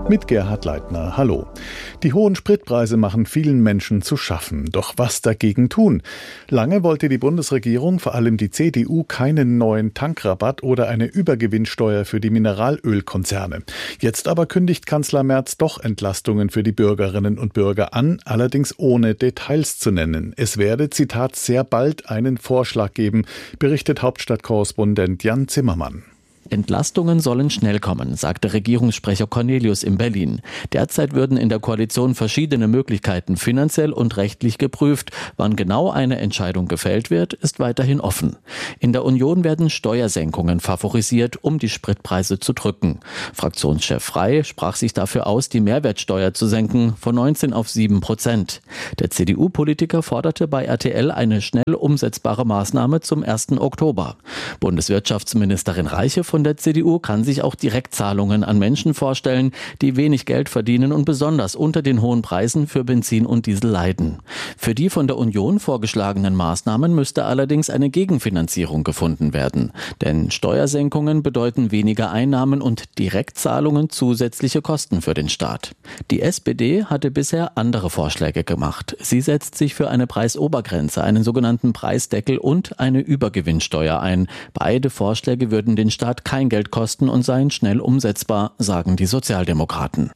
Mit Gerhard Leitner, hallo. Die hohen Spritpreise machen vielen Menschen zu schaffen. Doch was dagegen tun? Lange wollte die Bundesregierung, vor allem die C D U, keinen neuen Tankrabatt oder eine Übergewinnsteuer für die Mineralölkonzerne. Jetzt aber kündigt Kanzler Merz doch Entlastungen für die Bürgerinnen und Bürger an, allerdings ohne Details zu nennen. Es werde, Zitat, sehr bald einen Vorschlag geben, berichtet Hauptstadtkorrespondent Jan Zimmermann. Entlastungen sollen schnell kommen, sagte Regierungssprecher Cornelius in Berlin. Derzeit würden in der Koalition verschiedene Möglichkeiten finanziell und rechtlich geprüft. Wann genau eine Entscheidung gefällt wird, ist weiterhin offen. In der Union werden Steuersenkungen favorisiert, um die Spritpreise zu drücken. Fraktionschef Frey sprach sich dafür aus, die Mehrwertsteuer zu senken, von neunzehn auf sieben Prozent. Der C D U-Politiker forderte bei R T L eine schnell umsetzbare Maßnahme zum ersten Oktober. Bundeswirtschaftsministerin Reiche von der C D U kann sich auch Direktzahlungen an Menschen vorstellen, die wenig Geld verdienen und besonders unter den hohen Preisen für Benzin und Diesel leiden. Für die von der Union vorgeschlagenen Maßnahmen müsste allerdings eine Gegenfinanzierung gefunden werden. Denn Steuersenkungen bedeuten weniger Einnahmen und Direktzahlungen zusätzliche Kosten für den Staat. Die S P D hatte bisher andere Vorschläge gemacht. Sie setzt sich für eine Preisobergrenze, einen sogenannten Preisdeckel und eine Übergewinnsteuer ein. Beide Vorschläge würden den Staat kein Geld kosten und seien schnell umsetzbar, sagen die Sozialdemokraten.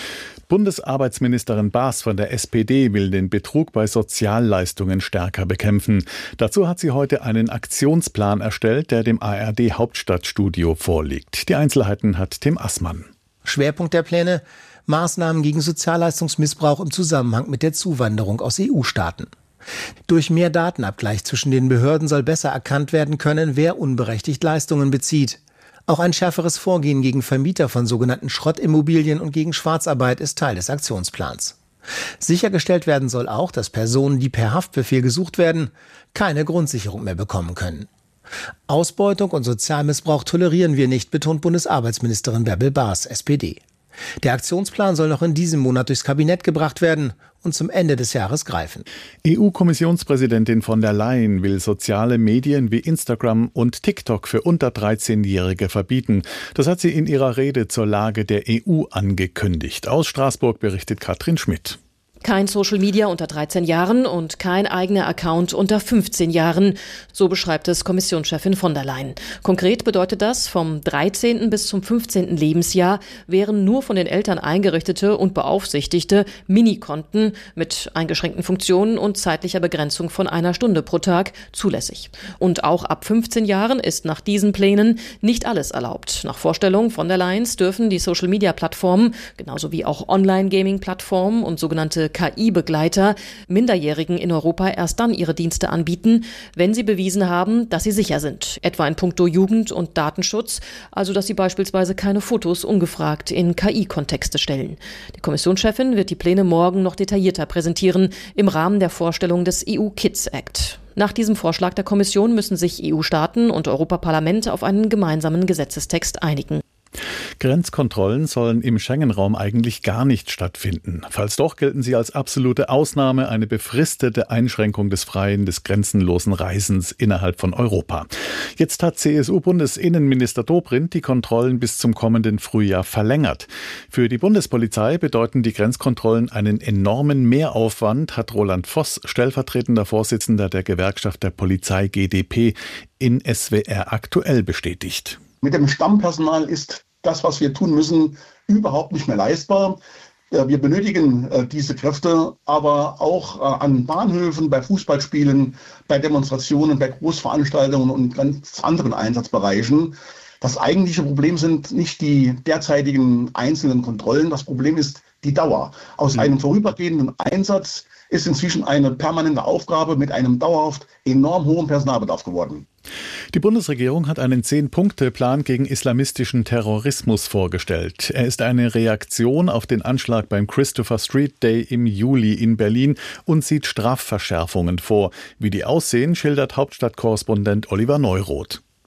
Bundesarbeitsministerin Baas von der S P D will den Betrug bei Sozialleistungen stärker bekämpfen. Dazu hat sie heute einen Aktionsplan erstellt, der dem A R D-Hauptstadtstudio vorliegt. Die Einzelheiten hat Tim Assmann. Schwerpunkt der Pläne: Maßnahmen gegen Sozialleistungsmissbrauch im Zusammenhang mit der Zuwanderung aus E U-Staaten. Durch mehr Datenabgleich zwischen den Behörden soll besser erkannt werden können, wer unberechtigt Leistungen bezieht. Auch ein schärferes Vorgehen gegen Vermieter von sogenannten Schrottimmobilien und gegen Schwarzarbeit ist Teil des Aktionsplans. Sichergestellt werden soll auch, dass Personen, die per Haftbefehl gesucht werden, keine Grundsicherung mehr bekommen können. Ausbeutung und Sozialmissbrauch tolerieren wir nicht, betont Bundesarbeitsministerin Bärbel Baas, S P D. Der Aktionsplan soll noch in diesem Monat durchs Kabinett gebracht werden und zum Ende des Jahres greifen. E U-Kommissionspräsidentin von der Leyen will soziale Medien wie Instagram und TikTok für unter dreizehnjährige verbieten. Das hat sie in ihrer Rede zur Lage der E U angekündigt. Aus Straßburg berichtet Katrin Schmidt. Kein Social Media unter dreizehn Jahren und kein eigener Account unter fünfzehn Jahren. So beschreibt es Kommissionschefin von der Leyen. Konkret bedeutet das, vom dreizehnten bis zum fünfzehnten Lebensjahr wären nur von den Eltern eingerichtete und beaufsichtigte Minikonten mit eingeschränkten Funktionen und zeitlicher Begrenzung von einer Stunde pro Tag zulässig. Und auch ab fünfzehn Jahren ist nach diesen Plänen nicht alles erlaubt. Nach Vorstellung von der Leyen dürfen die Social Media Plattformen, genauso wie auch Online-Gaming-Plattformen und sogenannte K I-Begleiter Minderjährigen in Europa erst dann ihre Dienste anbieten, wenn sie bewiesen haben, dass sie sicher sind. Etwa in puncto Jugend- und Datenschutz, also dass sie beispielsweise keine Fotos ungefragt in K I-Kontexte stellen. Die Kommissionschefin wird die Pläne morgen noch detaillierter präsentieren im Rahmen der Vorstellung des E U-Kids Act. Nach diesem Vorschlag der Kommission müssen sich E U-Staaten und Europaparlament auf einen gemeinsamen Gesetzestext einigen. Grenzkontrollen sollen im Schengen-Raum eigentlich gar nicht stattfinden. Falls doch, gelten sie als absolute Ausnahme, eine befristete Einschränkung des freien, des grenzenlosen Reisens innerhalb von Europa. Jetzt hat C S U-Bundesinnenminister Dobrindt die Kontrollen bis zum kommenden Frühjahr verlängert. Für die Bundespolizei bedeuten die Grenzkontrollen einen enormen Mehraufwand, hat Roland Voss, stellvertretender Vorsitzender der Gewerkschaft der Polizei G d P, in S W R aktuell bestätigt. Mit dem Stammpersonal ist das, was wir tun müssen, überhaupt nicht mehr leistbar. Wir benötigen diese Kräfte aber auch an Bahnhöfen, bei Fußballspielen, bei Demonstrationen, bei Großveranstaltungen und ganz anderen Einsatzbereichen. Das eigentliche Problem sind nicht die derzeitigen einzelnen Kontrollen. Das Problem ist die Dauer. Aus einem vorübergehenden Einsatz ist inzwischen eine permanente Aufgabe mit einem dauerhaft enorm hohen Personalbedarf geworden. Die Bundesregierung hat einen Zehn-Punkte-Plan gegen islamistischen Terrorismus vorgestellt. Er ist eine Reaktion auf den Anschlag beim Christopher Street Day im Juli in Berlin und sieht Strafverschärfungen vor. Wie die aussehen, schildert Hauptstadtkorrespondent Oliver Neuroth.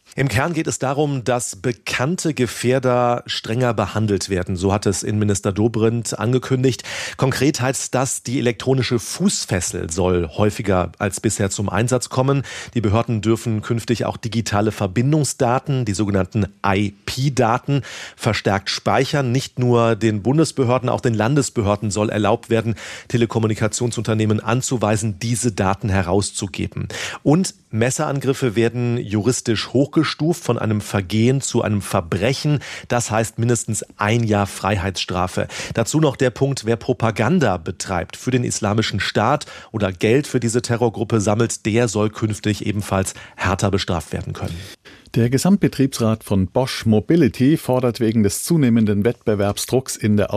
Im Kern geht es darum, dass bekannte Gefährder strenger behandelt werden. So hat es Innenminister Dobrindt angekündigt. Konkret heißt das, die elektronische Fußfessel soll häufiger als bisher zum Einsatz kommen. Die Behörden dürfen künftig auch digitale Verbindungsdaten, die sogenannten I P-Daten, verstärkt speichern. Nicht nur den Bundesbehörden, auch den Landesbehörden soll erlaubt werden, Telekommunikationsunternehmen anzuweisen, diese Daten herauszugeben. Und Messerangriffe werden juristisch hochgestuft von einem Vergehen zu einem Verbrechen. Das heißt mindestens ein Jahr Freiheitsstrafe. Dazu noch der Punkt, wer Propaganda betreibt für den Islamischen Staat oder Geld für diese Terrorgruppe sammelt, der soll künftig ebenfalls härter bestraft werden können. Der Gesamtbetriebsrat von Bosch Mobility fordert wegen des zunehmenden Wettbewerbsdrucks in der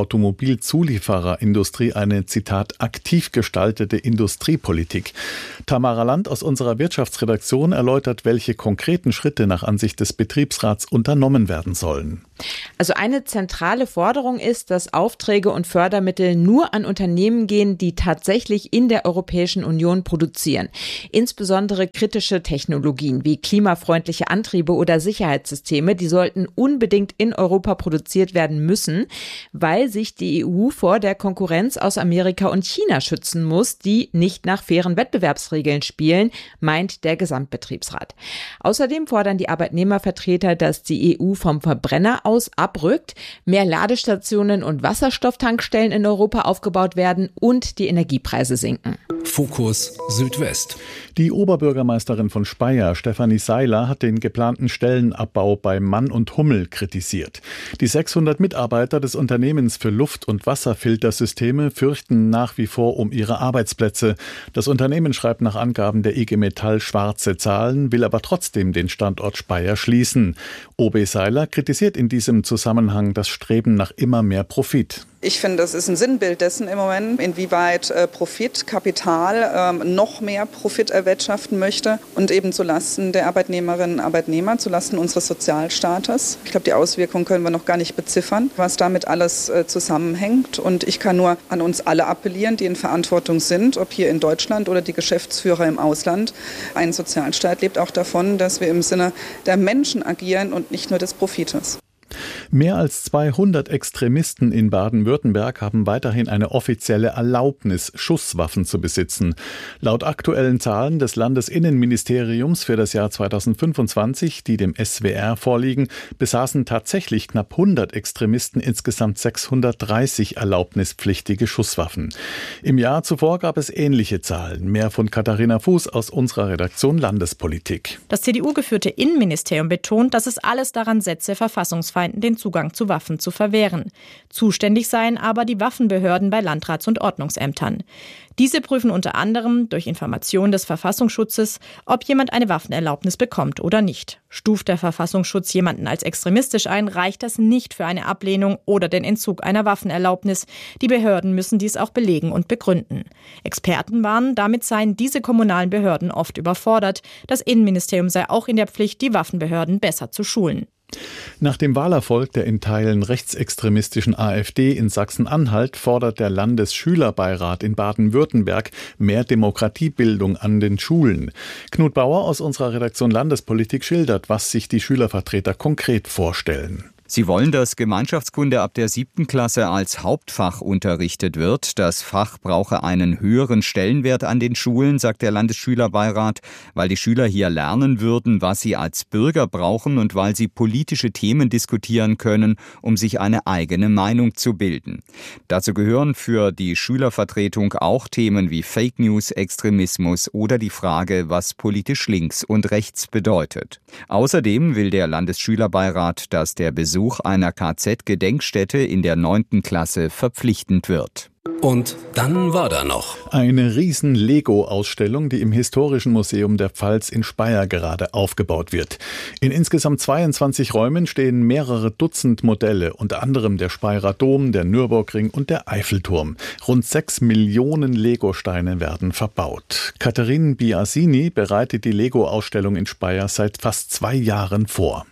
Automobilzuliefererindustrie eine, Zitat, aktiv gestaltete Industriepolitik. Tamara Land aus unserer Wirtschaftsredaktion erläutert, welche konkreten Schritte nach Ansicht des Betriebsrats unternommen werden sollen. Also eine zentrale Forderung ist, dass Aufträge und Fördermittel nur an Unternehmen gehen, die tatsächlich in der Europäischen Union produzieren. Insbesondere kritische Technologien wie klimafreundliche Antriebe oder Sicherheitssysteme, die sollten unbedingt in Europa produziert werden müssen, weil sich die E U vor der Konkurrenz aus Amerika und China schützen muss, die nicht nach fairen Wettbewerbsregeln spielen, meint der Gesamtbetriebsrat. Außerdem fordern die Arbeitnehmervertreter, dass die E U vom Verbrenner aus abrückt, mehr Ladestationen und Wasserstofftankstellen in Europa aufgebaut werden und die Energiepreise sinken. Fokus Südwest. Die Oberbürgermeisterin von Speyer, Stefanie Seiler, hat den geplanten Stellenabbau bei Mann und Hummel kritisiert. Die sechshundert Mitarbeiter des Unternehmens für Luft- und Wasserfiltersysteme fürchten nach wie vor um ihre Arbeitsplätze. Das Unternehmen schreibt nach Angaben der I G Metall schwarze Zahlen, will aber trotzdem den Standort Speyer schließen. O B Seiler kritisiert in diesem Zusammenhang das Streben nach immer mehr Profit. Ich finde, das ist ein Sinnbild dessen im Moment, inwieweit äh, Profit, Kapital ähm, noch mehr Profit erwirtschaften möchte und eben zulasten der Arbeitnehmerinnen und Arbeitnehmer, zulasten unseres Sozialstaates. Ich glaube, die Auswirkungen können wir noch gar nicht beziffern, was damit alles äh, zusammenhängt. Und ich kann nur an uns alle appellieren, die in Verantwortung sind, ob hier in Deutschland oder die Geschäftsführer im Ausland. Ein Sozialstaat lebt auch davon, dass wir im Sinne der Menschen agieren und nicht nur des Profites. Mehr als zweihundert Extremisten in Baden-Württemberg haben weiterhin eine offizielle Erlaubnis, Schusswaffen zu besitzen. Laut aktuellen Zahlen des Landesinnenministeriums für das Jahr zweitausendfünfundzwanzig, die dem S W R vorliegen, besaßen tatsächlich knapp hundert Extremisten insgesamt sechshundertdreißig erlaubnispflichtige Schusswaffen. Im Jahr zuvor gab es ähnliche Zahlen. Mehr von Katharina Fuß aus unserer Redaktion Landespolitik. Das C D U-geführte Innenministerium betont, dass es alles daran setze, Verfassungsfeinden den Zugang zu Waffen zu verwehren. Zuständig seien aber die Waffenbehörden bei Landrats- und Ordnungsämtern. Diese prüfen unter anderem durch Information des Verfassungsschutzes, ob jemand eine Waffenerlaubnis bekommt oder nicht. Stuft der Verfassungsschutz jemanden als extremistisch ein, reicht das nicht für eine Ablehnung oder den Entzug einer Waffenerlaubnis. Die Behörden müssen dies auch belegen und begründen. Experten warnen, damit seien diese kommunalen Behörden oft überfordert. Das Innenministerium sei auch in der Pflicht, die Waffenbehörden besser zu schulen. Nach dem Wahlerfolg der in Teilen rechtsextremistischen AfD in Sachsen-Anhalt fordert der Landesschülerbeirat in Baden-Württemberg mehr Demokratiebildung an den Schulen. Knut Bauer aus unserer Redaktion Landespolitik schildert, was sich die Schülervertreter konkret vorstellen. Sie wollen, dass Gemeinschaftskunde ab der siebten Klasse als Hauptfach unterrichtet wird. Das Fach brauche einen höheren Stellenwert an den Schulen, sagt der Landesschülerbeirat, weil die Schüler hier lernen würden, was sie als Bürger brauchen und weil sie politische Themen diskutieren können, um sich eine eigene Meinung zu bilden. Dazu gehören für die Schülervertretung auch Themen wie Fake News, Extremismus oder die Frage, was politisch links und rechts bedeutet. Außerdem will der Landesschülerbeirat, dass der Besuch einer K Z-Gedenkstätte in der neunten Klasse verpflichtend wird. Und dann war da noch eine riesen Lego-Ausstellung, die im Historischen Museum der Pfalz in Speyer gerade aufgebaut wird. In insgesamt zweiundzwanzig Räumen stehen mehrere Dutzend Modelle, unter anderem der Speyerer Dom, der Nürburgring und der Eiffelturm. Rund sechs Millionen Lego-Steine werden verbaut. Katharine Biasini bereitet die Lego-Ausstellung in Speyer seit fast zwei Jahren vor.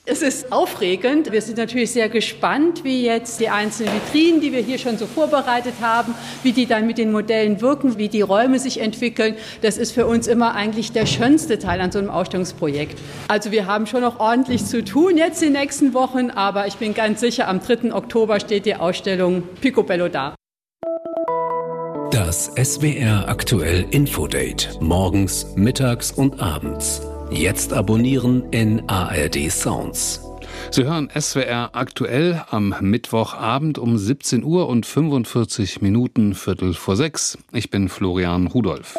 Es ist aufregend. Wir sind natürlich sehr gespannt, wie jetzt die einzelnen Vitrinen, die wir hier schon so vorbereitet haben, wie die dann mit den Modellen wirken, wie die Räume sich entwickeln. Das ist für uns immer eigentlich der schönste Teil an so einem Ausstellungsprojekt. Also wir haben schon noch ordentlich zu tun jetzt in den nächsten Wochen, aber ich bin ganz sicher, am dritten Oktober steht die Ausstellung Picobello da. Das S W R Aktuell Infodate. Morgens, mittags und abends. Jetzt abonnieren in A R D Sounds. Sie hören S W R Aktuell am Mittwochabend um siebzehn Uhr und fünfundvierzig Minuten, Viertel vor sechs. Ich bin Florian Rudolph.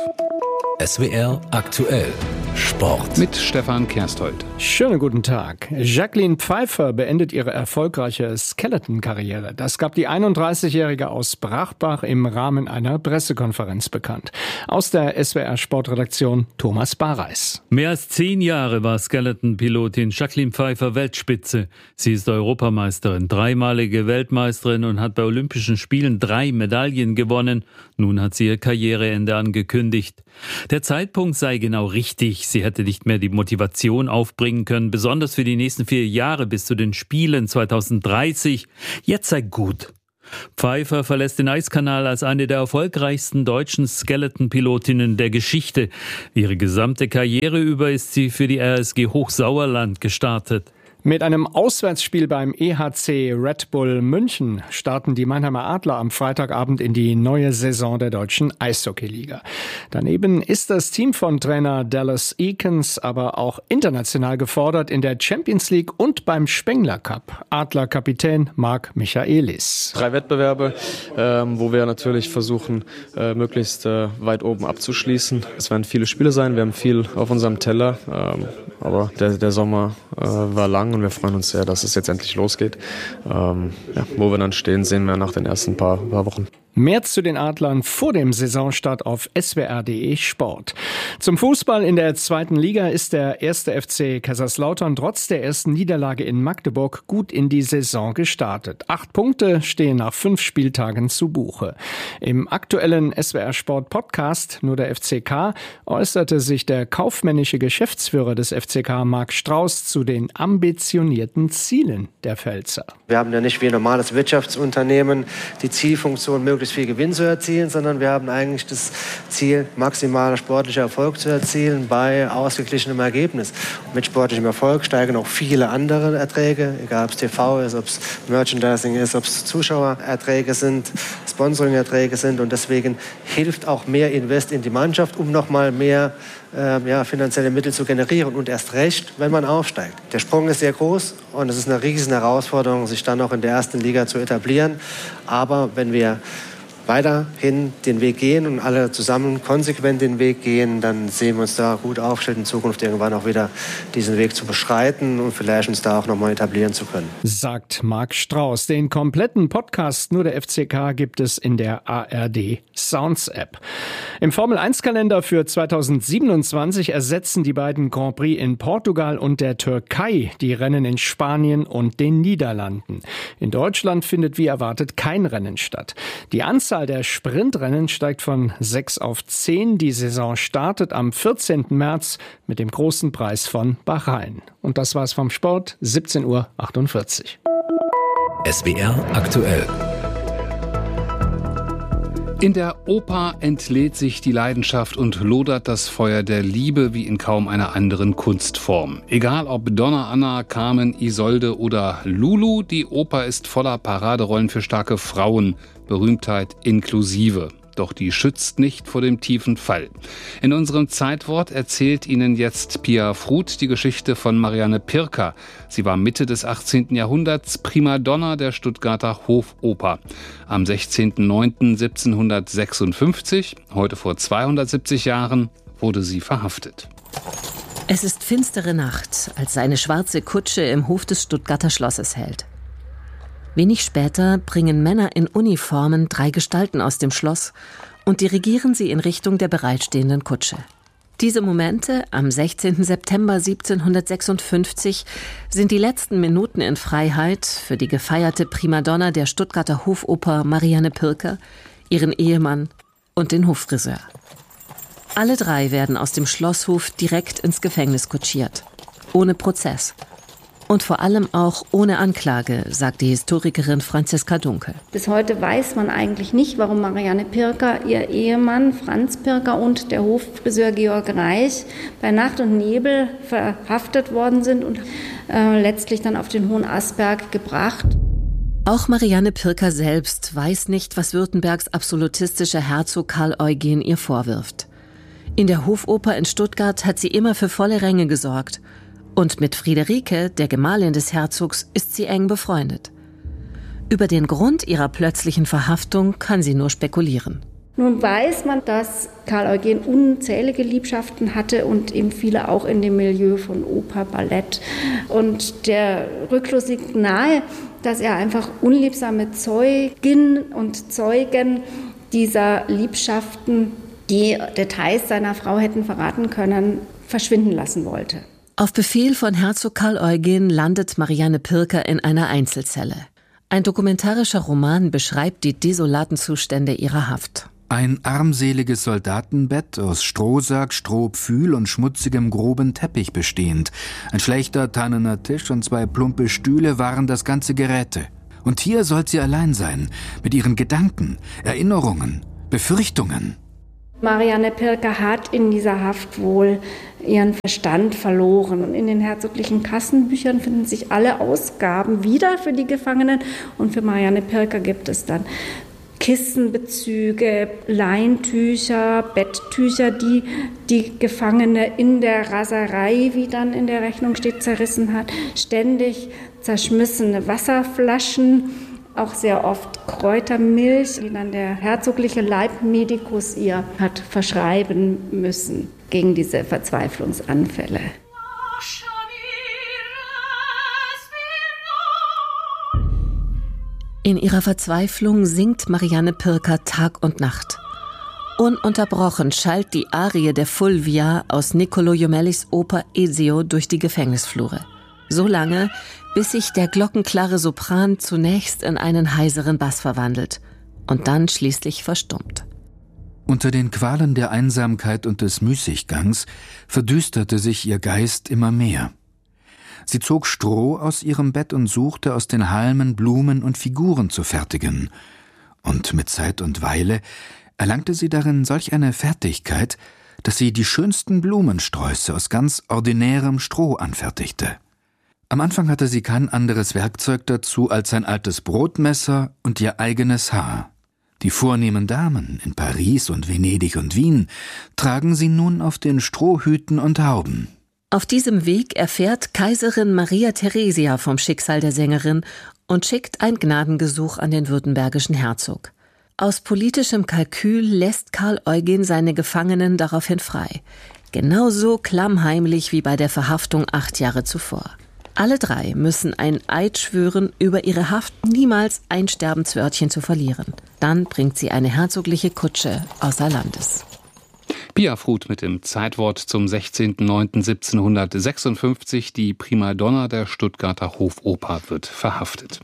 S W R Aktuell Sport mit Stefan Kersthold. Schönen guten Tag. Jacqueline Pfeiffer beendet ihre erfolgreiche Skeleton-Karriere. Das gab die einunddreißigjährige aus Brachbach im Rahmen einer Pressekonferenz bekannt. Aus der S W R Sportredaktion Thomas Bareis. Mehr als zehn Jahre war Skeleton-Pilotin Jacqueline Pfeiffer Weltspitze. Sie ist Europameisterin, dreimalige Weltmeisterin und hat bei Olympischen Spielen drei Medaillen gewonnen. Nun hat sie ihr Karriereende angekündigt. Der Zeitpunkt sei genau richtig. Sie hätte nicht mehr die Motivation aufbringen können, besonders für die nächsten vier Jahre bis zu den Spielen zweitausenddreißig. Jetzt sei gut. Pfeiffer verlässt den Eiskanal als eine der erfolgreichsten deutschen Skeleton-Pilotinnen der Geschichte. Ihre gesamte Karriere über ist sie für die R S G Hochsauerland gestartet. Mit einem Auswärtsspiel beim E H C Red Bull München starten die Mannheimer Adler am Freitagabend in die neue Saison der deutschen Eishockeyliga. Daneben ist das Team von Trainer Dallas Eakins aber auch international gefordert in der Champions League und beim Spengler Cup. Adler-Kapitän Marc Michaelis. Drei Wettbewerbe, ähm, wo wir natürlich versuchen, äh, möglichst äh, weit oben abzuschließen. Es werden viele Spiele sein, wir haben viel auf unserem Teller, ähm, aber der, der Sommer äh, war lang. Und wir freuen uns sehr, dass es jetzt endlich losgeht. Ähm, ja, wo wir dann stehen, sehen wir nach den ersten paar, paar Wochen. Mehr zu den Adlern vor dem Saisonstart auf S W R punkt de Sport. Zum Fußball in der zweiten Liga ist der erste F C Kaiserslautern trotz der ersten Niederlage in Magdeburg gut in die Saison gestartet. Acht Punkte stehen nach fünf Spieltagen zu Buche. Im aktuellen S W R Sport Podcast Nur der F C K äußerte sich der kaufmännische Geschäftsführer des F C K Marc Strauß zu den ambitionierten Zielen der Pfälzer. Wir haben ja nicht wie ein normales Wirtschaftsunternehmen die Zielfunktion, möglichst viel Gewinn zu erzielen, sondern wir haben eigentlich das Ziel, maximaler sportlicher Erfolg zu erzielen bei ausgeglichenem Ergebnis. Und mit sportlichem Erfolg steigen auch viele andere Erträge, egal ob es T V ist, ob es Merchandising ist, ob es Zuschauererträge sind, Sponsoring-Erträge sind. Und deswegen hilft auch mehr Invest in die Mannschaft, um nochmal mehr äh, ja, finanzielle Mittel zu generieren. Und erst recht, wenn man aufsteigt. Der Sprung ist sehr groß und es ist eine riesen Herausforderung, sich dann auch in der ersten Liga zu etablieren. Aber wenn wir weiterhin den Weg gehen und alle zusammen konsequent den Weg gehen, dann sehen wir uns da gut aufgestellt, in Zukunft irgendwann auch wieder diesen Weg zu beschreiten und vielleicht uns da auch nochmal etablieren zu können. Sagt Marc Strauß. Den kompletten Podcast Nur der F C K gibt es in der A R D Sounds App. Im Formel eins Kalender für zweitausendsiebenundzwanzig ersetzen die beiden Grand Prix in Portugal und der Türkei die Rennen in Spanien und den Niederlanden. In Deutschland findet wie erwartet kein Rennen statt. Die Anzahl der Sprintrennen steigt von sechs auf zehn. Die Saison startet am vierzehnten März mit dem großen Preis von Bahrain. Und das war's vom Sport, siebzehn Uhr achtundvierzig. S W R Aktuell. In der Oper entlädt sich die Leidenschaft und lodert das Feuer der Liebe wie in kaum einer anderen Kunstform. Egal ob Donna Anna, Carmen, Isolde oder Lulu, die Oper ist voller Paraderollen für starke Frauen, Berühmtheit inklusive. Doch die schützt nicht vor dem tiefen Fall. In unserem Zeitwort erzählt Ihnen jetzt Pia Fruth die Geschichte von Marianne Pirker. Sie war Mitte des achtzehnten Jahrhunderts Primadonna der Stuttgarter Hofoper. Am sechzehnten neunten siebzehnhundertsechsundfünfzig, heute vor zweihundertsiebzig Jahren, wurde sie verhaftet. Es ist finstere Nacht, als seine schwarze Kutsche im Hof des Stuttgarter Schlosses hält. Wenig später bringen Männer in Uniformen drei Gestalten aus dem Schloss und dirigieren sie in Richtung der bereitstehenden Kutsche. Diese Momente am sechzehnten September siebzehnhundertsechsundfünfzig sind die letzten Minuten in Freiheit für die gefeierte Primadonna der Stuttgarter Hofoper Marianne Pirker, ihren Ehemann und den Hoffriseur. Alle drei werden aus dem Schlosshof direkt ins Gefängnis kutschiert, ohne Prozess. Und vor allem auch ohne Anklage, sagt die Historikerin Franziska Dunkel. Bis heute weiß man eigentlich nicht, warum Marianne Pirker, ihr Ehemann Franz Pirker und der Hoffriseur Georg Reich bei Nacht und Nebel verhaftet worden sind und äh, letztlich dann auf den Hohen Asberg gebracht. Auch Marianne Pirker selbst weiß nicht, was Württembergs absolutistischer Herzog Karl Eugen ihr vorwirft. In der Hofoper in Stuttgart hat sie immer für volle Ränge gesorgt. Und mit Friederike, der Gemahlin des Herzogs, ist sie eng befreundet. Über den Grund ihrer plötzlichen Verhaftung kann sie nur spekulieren. Nun weiß man, dass Karl Eugen unzählige Liebschaften hatte und eben viele auch in dem Milieu von Oper, Ballett. Und der Rückschluss liegt nahe, dass er einfach unliebsame Zeugin und Zeugen dieser Liebschaften, die Details seiner Frau hätten verraten können, verschwinden lassen wollte. Auf Befehl von Herzog Karl Eugen landet Marianne Pirker in einer Einzelzelle. Ein dokumentarischer Roman beschreibt die desolaten Zustände ihrer Haft. Ein armseliges Soldatenbett aus Strohsack, Strohpfühl und schmutzigem, groben Teppich bestehend. Ein schlechter, tannener Tisch und zwei plumpe Stühle waren das ganze Geräte. Und hier soll sie allein sein, mit ihren Gedanken, Erinnerungen, Befürchtungen. Marianne Pirker hat in dieser Haft wohl ihren Verstand verloren. Und in den herzoglichen Kassenbüchern finden sich alle Ausgaben wieder für die Gefangenen. Und für Marianne Pirker gibt es dann Kissenbezüge, Leintücher, Betttücher, die die Gefangene in der Raserei, wie dann in der Rechnung steht, zerrissen hat. Ständig zerschmissene Wasserflaschen, auch sehr oft Kräutermilch, die dann der herzogliche Leibmedikus ihr hat verschreiben müssen gegen diese Verzweiflungsanfälle. In ihrer Verzweiflung singt Marianne Pirker Tag und Nacht. Ununterbrochen schallt die Arie der Fulvia aus Niccolò Jomellis Oper Ezio durch die Gefängnisflure. So lange, bis sich der glockenklare Sopran zunächst in einen heiseren Bass verwandelt und dann schließlich verstummt. Unter den Qualen der Einsamkeit und des Müßiggangs verdüsterte sich ihr Geist immer mehr. Sie zog Stroh aus ihrem Bett und suchte, aus den Halmen Blumen und Figuren zu fertigen. Und mit Zeit und Weile erlangte sie darin solch eine Fertigkeit, dass sie die schönsten Blumensträuße aus ganz ordinärem Stroh anfertigte. Am Anfang hatte sie kein anderes Werkzeug dazu als ein altes Brotmesser und ihr eigenes Haar. Die vornehmen Damen in Paris und Venedig und Wien tragen sie nun auf den Strohhüten und Hauben. Auf diesem Weg erfährt Kaiserin Maria Theresia vom Schicksal der Sängerin und schickt ein Gnadengesuch an den württembergischen Herzog. Aus politischem Kalkül lässt Karl Eugen seine Gefangenen daraufhin frei. Genauso klammheimlich wie bei der Verhaftung acht Jahre zuvor. Alle drei müssen ein Eid schwören, über ihre Haft niemals ein Sterbenswörtchen zu verlieren. Dann bringt sie eine herzogliche Kutsche außer Landes. Pia Fruth mit dem Zeitwort zum sechzehnten neunten siebzehnhundertsechsundfünfzig. Die Primadonna der Stuttgarter Hofoper wird verhaftet.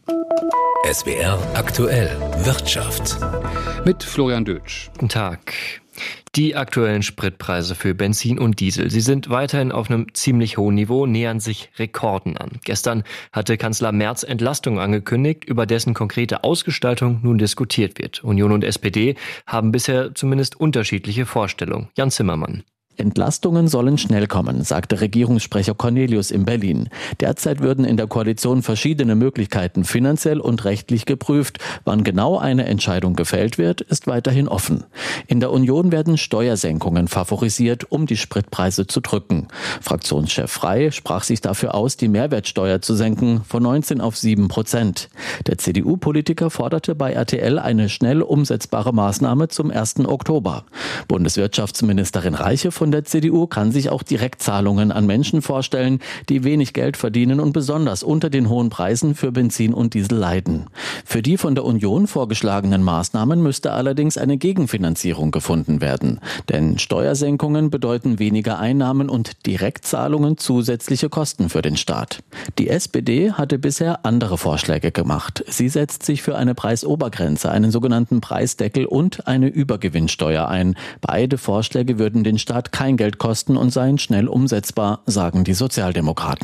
S W R aktuell Wirtschaft. Mit Florian Dötsch. Guten Tag. Die aktuellen Spritpreise für Benzin und Diesel, sie sind weiterhin auf einem ziemlich hohen Niveau, nähern sich Rekorden an. Gestern hatte Kanzler Merz Entlastung angekündigt, über dessen konkrete Ausgestaltung nun diskutiert wird. Union und S P D haben bisher zumindest unterschiedliche Vorstellungen. Jan Zimmermann. Entlastungen sollen schnell kommen, sagte Regierungssprecher Cornelius in Berlin. Derzeit würden in der Koalition verschiedene Möglichkeiten finanziell und rechtlich geprüft. Wann genau eine Entscheidung gefällt wird, ist weiterhin offen. In der Union werden Steuersenkungen favorisiert, um die Spritpreise zu drücken. Fraktionschef Frey sprach sich dafür aus, die Mehrwertsteuer zu senken, von neunzehn auf sieben Prozent. Der C D U-Politiker forderte bei R T L eine schnell umsetzbare Maßnahme zum ersten Oktober. Bundeswirtschaftsministerin Reiche von der C D U kann sich auch Direktzahlungen an Menschen vorstellen, die wenig Geld verdienen und besonders unter den hohen Preisen für Benzin und Diesel leiden. Für die von der Union vorgeschlagenen Maßnahmen müsste allerdings eine Gegenfinanzierung gefunden werden. Denn Steuersenkungen bedeuten weniger Einnahmen und Direktzahlungen zusätzliche Kosten für den Staat. Die S P D hatte bisher andere Vorschläge gemacht. Sie setzt sich für eine Preisobergrenze, einen sogenannten Preisdeckel und eine Übergewinnsteuer ein. Beide Vorschläge würden den Staat kein Geld kosten und seien schnell umsetzbar, sagen die Sozialdemokraten.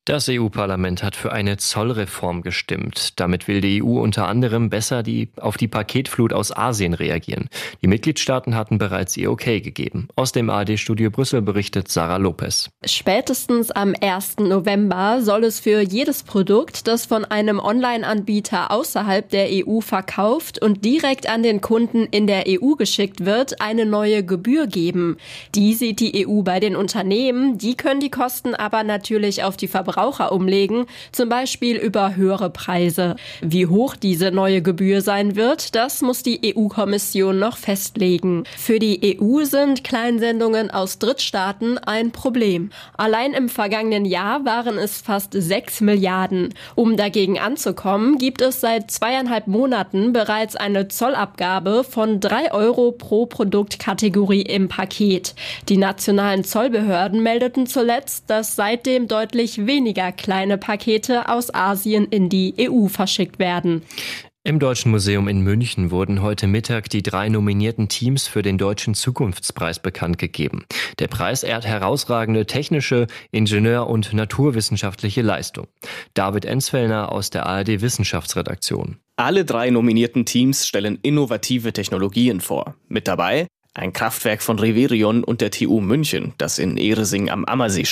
Das E U-Parlament hat für eine Zollreform gestimmt. Damit will die E U unter anderem besser die, auf die Paketflut aus Asien reagieren. Die Mitgliedstaaten hatten bereits ihr Okay gegeben. Aus dem A R D-Studio Brüssel berichtet Sarah Lopez. Spätestens am ersten November soll es für jedes Produkt, das von einem Online-Anbieter außerhalb der E U verkauft und direkt an den Kunden in der E U geschickt wird, eine neue Gebühr geben. Die sieht die E U bei den Unternehmen, die können die Kosten aber natürlich auf die Verbraucher Verbraucher umlegen, zum Beispiel über höhere Preise. Wie hoch diese neue Gebühr sein wird, das muss die E U-Kommission noch festlegen. Für die E U sind Kleinsendungen aus Drittstaaten ein Problem. Allein im vergangenen Jahr waren es fast sechs Milliarden. Um dagegen anzukommen, gibt es seit zweieinhalb Monaten bereits eine Zollabgabe von drei Euro pro Produktkategorie im Paket. Die nationalen Zollbehörden meldeten zuletzt, dass seitdem deutlich weniger weniger kleine Pakete aus Asien in die E U verschickt werden. Im Deutschen Museum in München wurden heute Mittag die drei nominierten Teams für den Deutschen Zukunftspreis bekannt gegeben. Der Preis ehrt herausragende technische, Ingenieur- und naturwissenschaftliche Leistung. David Enzfellner aus der A R D Wissenschaftsredaktion. Alle drei nominierten Teams stellen innovative Technologien vor. Mit dabei ein Kraftwerk von Reverion und der T U München, das in Ehresing am Ammersee steht.